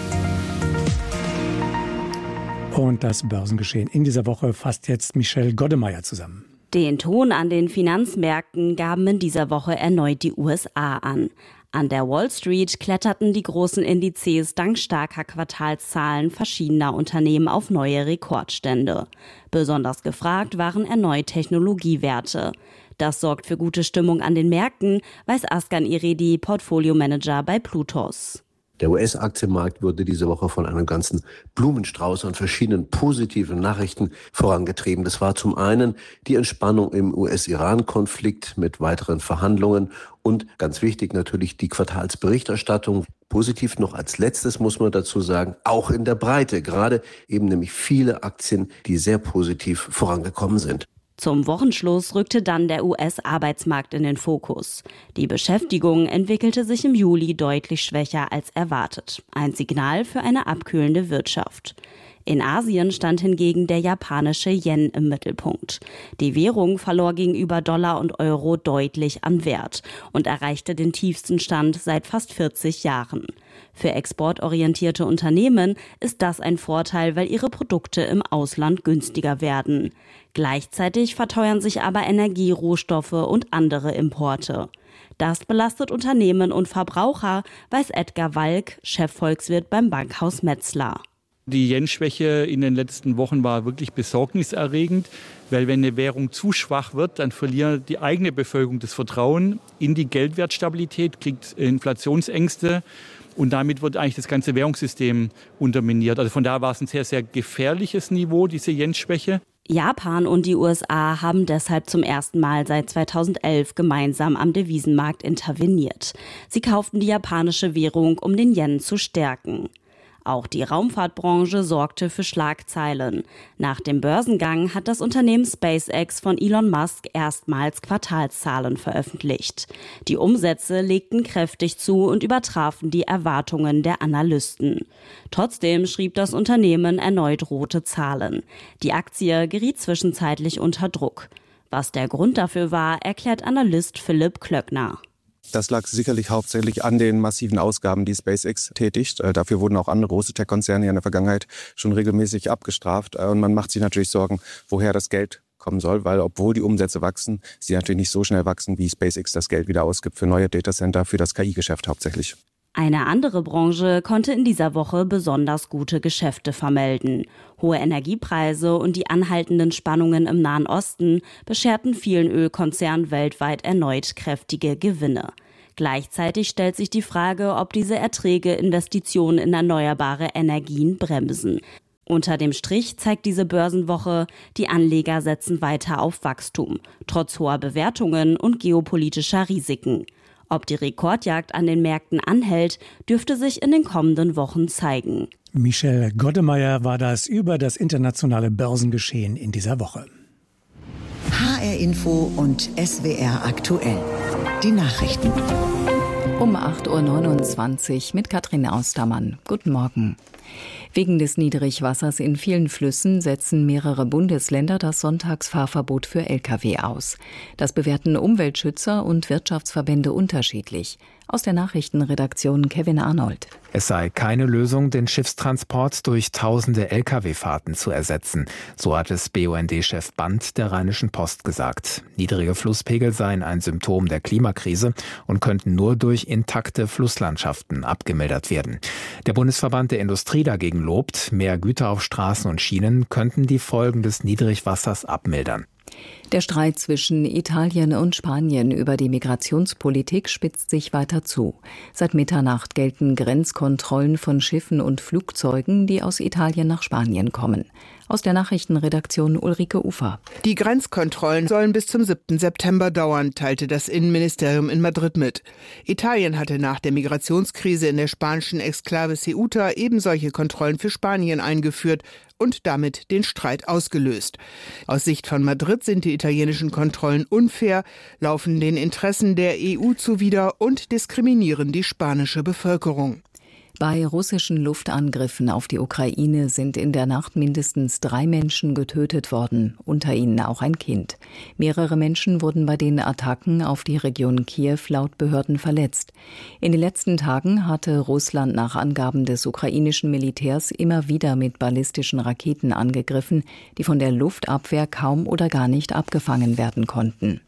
Und das Börsengeschehen in dieser Woche fasst jetzt Michelle Goddemeyer zusammen. Den Ton an den Finanzmärkten gaben in dieser Woche erneut die U S A an. An der Wall Street kletterten die großen Indizes dank starker Quartalszahlen verschiedener Unternehmen auf neue Rekordstände. Besonders gefragt waren erneut Technologiewerte. Das sorgt für gute Stimmung an den Märkten, weiß Askan Iredi, Portfolio-Manager bei Plutos. Der U S-Aktienmarkt wurde diese Woche von einem ganzen Blumenstrauß an verschiedenen positiven Nachrichten vorangetrieben. Das war zum einen die Entspannung im U S-Iran-Konflikt mit weiteren Verhandlungen und ganz wichtig natürlich die Quartalsberichterstattung. Positiv noch als letztes muss man dazu sagen, auch in der Breite, gerade eben nämlich viele Aktien, die sehr positiv vorangekommen sind. Zum Wochenschluss rückte dann der U S-Arbeitsmarkt in den Fokus. Die Beschäftigung entwickelte sich im Juli deutlich schwächer als erwartet. Ein Signal für eine abkühlende Wirtschaft. In Asien stand hingegen der japanische Yen im Mittelpunkt. Die Währung verlor gegenüber Dollar und Euro deutlich an Wert und erreichte den tiefsten Stand seit fast vierzig Jahren. Für exportorientierte Unternehmen ist das ein Vorteil, weil ihre Produkte im Ausland günstiger werden. Gleichzeitig verteuern sich aber Energie, Rohstoffe und andere Importe. Das belastet Unternehmen und Verbraucher, weiß Edgar Walk, Chefvolkswirt beim Bankhaus Metzler. Die Yen-Schwäche in den letzten Wochen war wirklich besorgniserregend, weil wenn eine Währung zu schwach wird, dann verliert die eigene Bevölkerung das Vertrauen in die Geldwertstabilität, kriegt Inflationsängste und damit wird eigentlich das ganze Währungssystem unterminiert. Also von daher war es ein sehr, sehr gefährliches Niveau, diese Yen-Schwäche. Japan und die U S A haben deshalb zum ersten Mal seit zweitausendelf gemeinsam am Devisenmarkt interveniert. Sie kauften die japanische Währung, um den Yen zu stärken. Auch die Raumfahrtbranche sorgte für Schlagzeilen. Nach dem Börsengang hat das Unternehmen SpaceX von Elon Musk erstmals Quartalszahlen veröffentlicht. Die Umsätze legten kräftig zu und übertrafen die Erwartungen der Analysten. Trotzdem schrieb das Unternehmen erneut rote Zahlen. Die Aktie geriet zwischenzeitlich unter Druck. Was der Grund dafür war, erklärt Analyst Philipp Klöckner. Das lag sicherlich hauptsächlich an den massiven Ausgaben, die SpaceX tätigt. Äh, dafür wurden auch andere große Tech-Konzerne in der Vergangenheit schon regelmäßig abgestraft. Äh, und man macht sich natürlich Sorgen, woher das Geld kommen soll, weil obwohl die Umsätze wachsen, sie natürlich nicht so schnell wachsen, wie SpaceX das Geld wieder ausgibt für neue Datacenter, für das K I-Geschäft hauptsächlich. Eine andere Branche konnte in dieser Woche besonders gute Geschäfte vermelden. Hohe Energiepreise und die anhaltenden Spannungen im Nahen Osten bescherten vielen Ölkonzernen weltweit erneut kräftige Gewinne. Gleichzeitig stellt sich die Frage, ob diese Erträge Investitionen in erneuerbare Energien bremsen. Unter dem Strich zeigt diese Börsenwoche, die Anleger setzen weiter auf Wachstum, trotz hoher Bewertungen und geopolitischer Risiken. Ob die Rekordjagd an den Märkten anhält, dürfte sich in den kommenden Wochen zeigen. Michel Goddemeyer war das über das internationale Börsengeschehen in dieser Woche. H R Info und S W R aktuell. Die Nachrichten. Um acht Uhr neunundzwanzig mit Katrin Austermann. Guten Morgen. Wegen des Niedrigwassers in vielen Flüssen setzen mehrere Bundesländer das Sonntagsfahrverbot für L K W aus. Das bewerten Umweltschützer und Wirtschaftsverbände unterschiedlich. Aus der Nachrichtenredaktion Kevin Arnold. Es sei keine Lösung, den Schiffstransport durch tausende L K W-Fahrten zu ersetzen. So hat es B U N D-Chef Band der Rheinischen Post gesagt. Niedrige Flusspegel seien ein Symptom der Klimakrise und könnten nur durch intakte Flusslandschaften abgemildert werden. Der Bundesverband der Industrie dagegen lobt, mehr Güter auf Straßen und Schienen könnten die Folgen des Niedrigwassers abmildern. Der Streit zwischen Italien und Spanien über die Migrationspolitik spitzt sich weiter zu. Seit Mitternacht gelten Grenzkontrollen von Schiffen und Flugzeugen, die aus Italien nach Spanien kommen. Aus der Nachrichtenredaktion Ulrike Ufer. Die Grenzkontrollen sollen bis zum siebten September dauern, teilte das Innenministerium in Madrid mit. Italien hatte nach der Migrationskrise in der spanischen Exklave Ceuta eben solche Kontrollen für Spanien eingeführt und damit den Streit ausgelöst. Aus Sicht von Madrid sind die italienischen Kontrollen unfair, laufen den Interessen der E U zuwider und diskriminieren die spanische Bevölkerung. Bei russischen Luftangriffen auf die Ukraine sind in der Nacht mindestens drei Menschen getötet worden, unter ihnen auch ein Kind. Mehrere Menschen wurden bei den Attacken auf die Region Kiew laut Behörden verletzt. In den letzten Tagen hatte Russland nach Angaben des ukrainischen Militärs immer wieder mit ballistischen Raketen angegriffen, die von der Luftabwehr kaum oder gar nicht abgefangen werden konnten.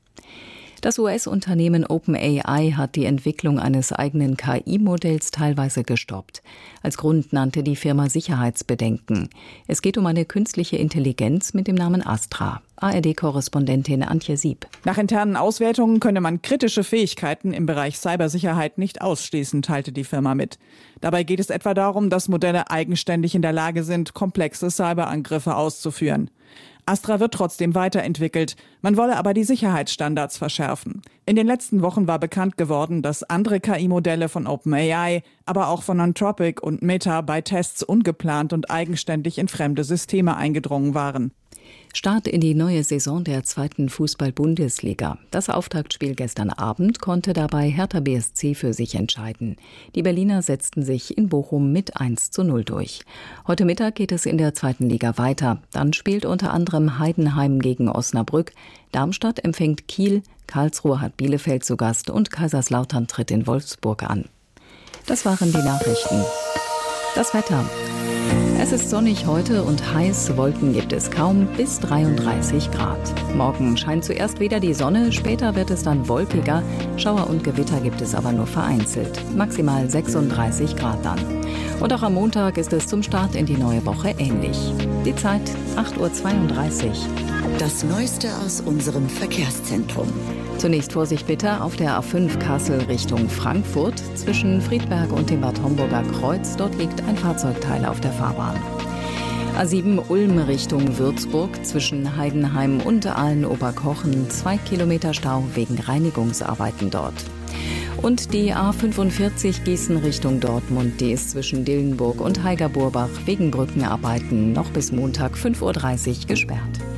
Das U S-Unternehmen OpenAI hat die Entwicklung eines eigenen K I-Modells teilweise gestoppt. Als Grund nannte die Firma Sicherheitsbedenken. Es geht um eine künstliche Intelligenz mit dem Namen Astra. A R D-Korrespondentin Antje Sieb. Nach internen Auswertungen könne man kritische Fähigkeiten im Bereich Cybersicherheit nicht ausschließen, teilte die Firma mit. Dabei geht es etwa darum, dass Modelle eigenständig in der Lage sind, komplexe Cyberangriffe auszuführen. Astra wird trotzdem weiterentwickelt. Man wolle aber die Sicherheitsstandards verschärfen. In den letzten Wochen war bekannt geworden, dass andere K I-Modelle von OpenAI, aber auch von Anthropic und Meta bei Tests ungeplant und eigenständig in fremde Systeme eingedrungen waren. Start in die neue Saison der zweiten Fußball-Bundesliga. Das Auftaktspiel gestern Abend konnte dabei Hertha B S C für sich entscheiden. Die Berliner setzten sich in Bochum mit eins zu null durch. Heute Mittag geht es in der zweiten Liga weiter. Dann spielt unter anderem Heidenheim gegen Osnabrück, Darmstadt empfängt Kiel, Karlsruhe hat Bielefeld zu Gast und Kaiserslautern tritt in Wolfsburg an. Das waren die Nachrichten. Das Wetter. Es Es ist sonnig heute und heiß, Wolken gibt es kaum, bis dreiunddreißig Grad. Morgen scheint zuerst wieder die Sonne, später wird es dann wolkiger. Schauer und Gewitter gibt es aber nur vereinzelt. Maximal sechsunddreißig Grad dann. Und auch am Montag ist es zum Start in die neue Woche ähnlich. Die Zeit acht Uhr zweiunddreißig. Das Neueste aus unserem Verkehrszentrum. Zunächst Vorsicht bitte auf der A fünf Kassel Richtung Frankfurt. Zwischen Friedberg und dem Bad Homburger Kreuz, dort liegt ein Fahrzeugteil auf der Fahrbahn. A sieben Ulm Richtung Würzburg, zwischen Heidenheim und Aalen-Oberkochen, zwei Kilometer Stau wegen Reinigungsarbeiten dort. Und die A fünfundvierzig Gießen Richtung Dortmund, die ist zwischen Dillenburg und Heiger-Burbach wegen Brückenarbeiten noch bis Montag fünf Uhr dreißig gesperrt.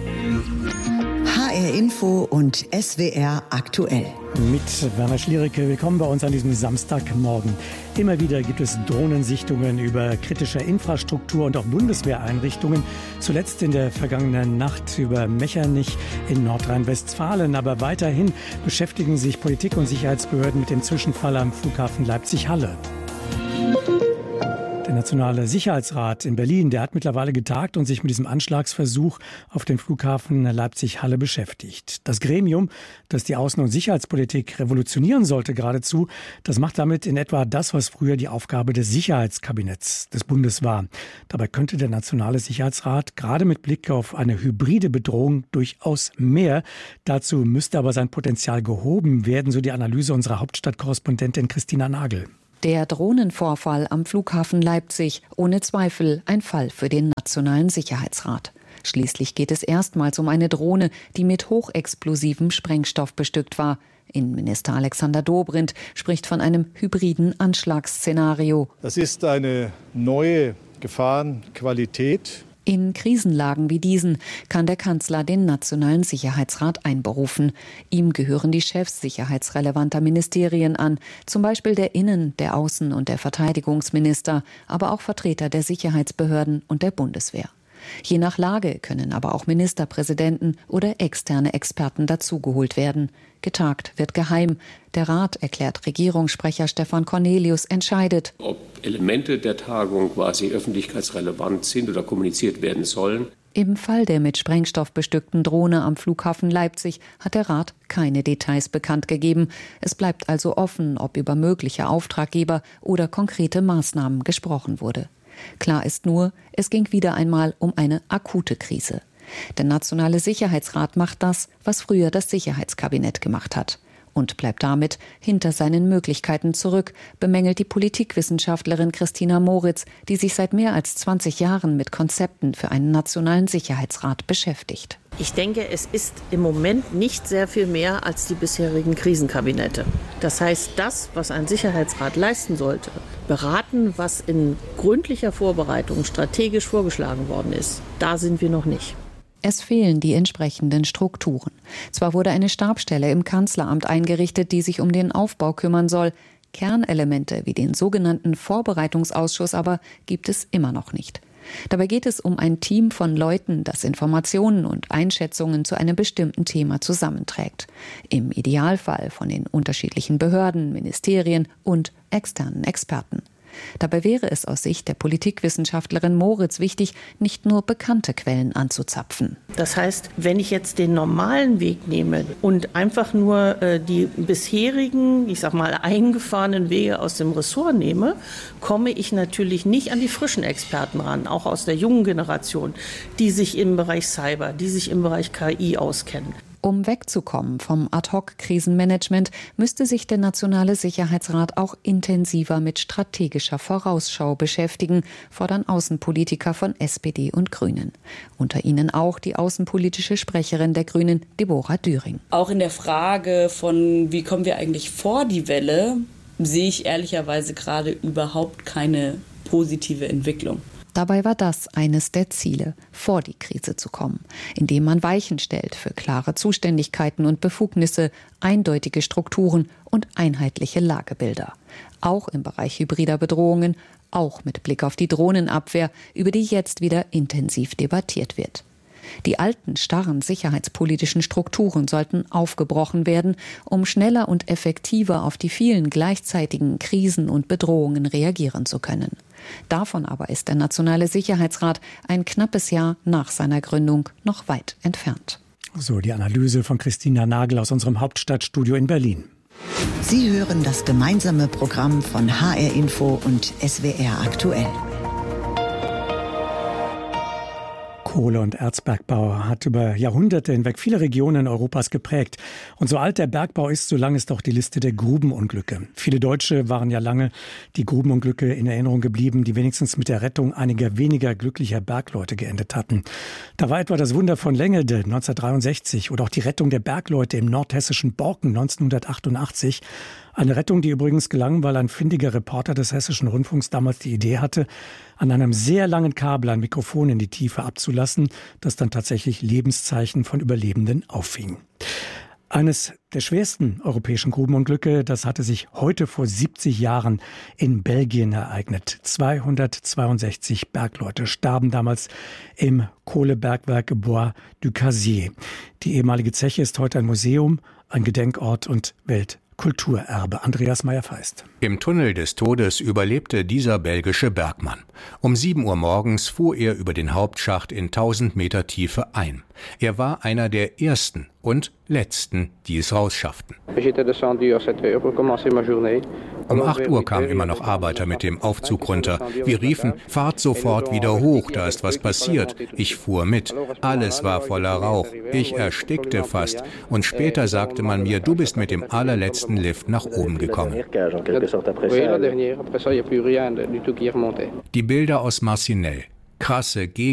H R Info und S W R aktuell. Mit Werner Schliericke, willkommen bei uns an diesem Samstagmorgen. Immer wieder gibt es Drohnensichtungen über kritische Infrastruktur und auch Bundeswehreinrichtungen. Zuletzt in der vergangenen Nacht über Mechernich in Nordrhein-Westfalen. Aber weiterhin beschäftigen sich Politik und Sicherheitsbehörden mit dem Zwischenfall am Flughafen Leipzig-Halle. Der Nationale Sicherheitsrat in Berlin, der hat mittlerweile getagt und sich mit diesem Anschlagsversuch auf den Flughafen Leipzig-Halle beschäftigt. Das Gremium, das die Außen- und Sicherheitspolitik revolutionieren sollte geradezu, das macht damit in etwa das, was früher die Aufgabe des Sicherheitskabinetts des Bundes war. Dabei könnte der Nationale Sicherheitsrat gerade mit Blick auf eine hybride Bedrohung durchaus mehr. Dazu müsste aber sein Potenzial gehoben werden, so die Analyse unserer Hauptstadtkorrespondentin Christina Nagel. Der Drohnenvorfall am Flughafen Leipzig, ohne Zweifel ein Fall für den Nationalen Sicherheitsrat. Schließlich geht es erstmals um eine Drohne, die mit hochexplosivem Sprengstoff bestückt war. Innenminister Alexander Dobrindt spricht von einem hybriden Anschlagsszenario. Das ist eine neue Gefahrenqualität. In Krisenlagen wie diesen kann der Kanzler den Nationalen Sicherheitsrat einberufen. Ihm gehören die Chefs sicherheitsrelevanter Ministerien an, zum Beispiel der Innen-, der Außen- und der Verteidigungsminister, aber auch Vertreter der Sicherheitsbehörden und der Bundeswehr. Je nach Lage können aber auch Ministerpräsidenten oder externe Experten dazugeholt werden. Getagt wird geheim. Der Rat, erklärt Regierungssprecher Stefan Cornelius, entscheidet, ob Elemente der Tagung quasi öffentlichkeitsrelevant sind oder kommuniziert werden sollen. Im Fall der mit Sprengstoff bestückten Drohne am Flughafen Leipzig hat der Rat keine Details bekannt gegeben. Es bleibt also offen, ob über mögliche Auftraggeber oder konkrete Maßnahmen gesprochen wurde. Klar ist nur, es ging wieder einmal um eine akute Krise. Der Nationale Sicherheitsrat macht das, was früher das Sicherheitskabinett gemacht hat. Und bleibt damit hinter seinen Möglichkeiten zurück, bemängelt die Politikwissenschaftlerin Christina Moritz, die sich seit mehr als zwanzig Jahren mit Konzepten für einen Nationalen Sicherheitsrat beschäftigt. Ich denke, es ist im Moment nicht sehr viel mehr als die bisherigen Krisenkabinette. Das heißt, das, was ein Sicherheitsrat leisten sollte, beraten, was in gründlicher Vorbereitung strategisch vorgeschlagen worden ist, da sind wir noch nicht. Es fehlen die entsprechenden Strukturen. Zwar wurde eine Stabsstelle im Kanzleramt eingerichtet, die sich um den Aufbau kümmern soll. Kernelemente wie den sogenannten Vorbereitungsausschuss aber gibt es immer noch nicht. Dabei geht es um ein Team von Leuten, das Informationen und Einschätzungen zu einem bestimmten Thema zusammenträgt. Im Idealfall von den unterschiedlichen Behörden, Ministerien und externen Experten. Dabei wäre es aus Sicht der Politikwissenschaftlerin Moritz wichtig, nicht nur bekannte Quellen anzuzapfen. Das heißt, wenn ich jetzt den normalen Weg nehme und einfach nur äh, die bisherigen, ich sag mal, eingefahrenen Wege aus dem Ressort nehme, komme ich natürlich nicht an die frischen Experten ran, auch aus der jungen Generation, die sich im Bereich Cyber, die sich im Bereich K I auskennen. Um wegzukommen vom Ad-hoc-Krisenmanagement müsste sich der Nationale Sicherheitsrat auch intensiver mit strategischer Vorausschau beschäftigen, fordern Außenpolitiker von S P D und Grünen. Unter ihnen auch die außenpolitische Sprecherin der Grünen, Deborah Düring. Auch in der Frage von, wie kommen wir eigentlich vor die Welle, sehe ich ehrlicherweise gerade überhaupt keine positive Entwicklung. Dabei war das eines der Ziele, vor die Krise zu kommen, indem man Weichen stellt für klare Zuständigkeiten und Befugnisse, eindeutige Strukturen und einheitliche Lagebilder. Auch im Bereich hybrider Bedrohungen, auch mit Blick auf die Drohnenabwehr, über die jetzt wieder intensiv debattiert wird. Die alten, starren sicherheitspolitischen Strukturen sollten aufgebrochen werden, um schneller und effektiver auf die vielen gleichzeitigen Krisen und Bedrohungen reagieren zu können. Davon aber ist der Nationale Sicherheitsrat ein knappes Jahr nach seiner Gründung noch weit entfernt. So, die Analyse von Christina Nagel aus unserem Hauptstadtstudio in Berlin. Sie hören das gemeinsame Programm von H R Info und S W R aktuell. Kohle- und Erzbergbau hat über Jahrhunderte hinweg viele Regionen Europas geprägt. Und so alt der Bergbau ist, so lang ist auch die Liste der Grubenunglücke. Viele Deutsche waren ja lange die Grubenunglücke in Erinnerung geblieben, die wenigstens mit der Rettung einiger weniger glücklicher Bergleute geendet hatten. Da war etwa das Wunder von Lengelde neunzehnhundertdreiundsechzig oder auch die Rettung der Bergleute im nordhessischen Borken neunzehnhundertachtundachtzig. Eine Rettung, die übrigens gelang, weil ein findiger Reporter des Hessischen Rundfunks damals die Idee hatte, an einem sehr langen Kabel ein Mikrofon in die Tiefe abzulassen, das dann tatsächlich Lebenszeichen von Überlebenden auffing. Eines der schwersten europäischen Grubenunglücke, das hatte sich heute vor siebzig Jahren in Belgien ereignet. zweihundertzweiundsechzig Bergleute starben damals im Kohlebergwerk Bois du Cazier. Die ehemalige Zeche ist heute ein Museum, ein Gedenkort und Weltkulturerbe. Andreas Meyer-Feist. Im Tunnel des Todes überlebte dieser belgische Bergmann. Um sieben Uhr morgens fuhr er über den Hauptschacht in tausend Meter Tiefe ein. Er war einer der ersten und letzten, die es rausschafften. Um acht Uhr kamen immer noch Arbeiter mit dem Aufzug runter. Wir riefen, fahrt sofort wieder hoch, da ist was passiert. Ich fuhr mit. Alles war voller Rauch. Ich erstickte fast. Und später sagte man mir, du bist mit dem allerletzten Lift nach oben gekommen. Die Bilder aus Marcinelle. Krasse Gegend.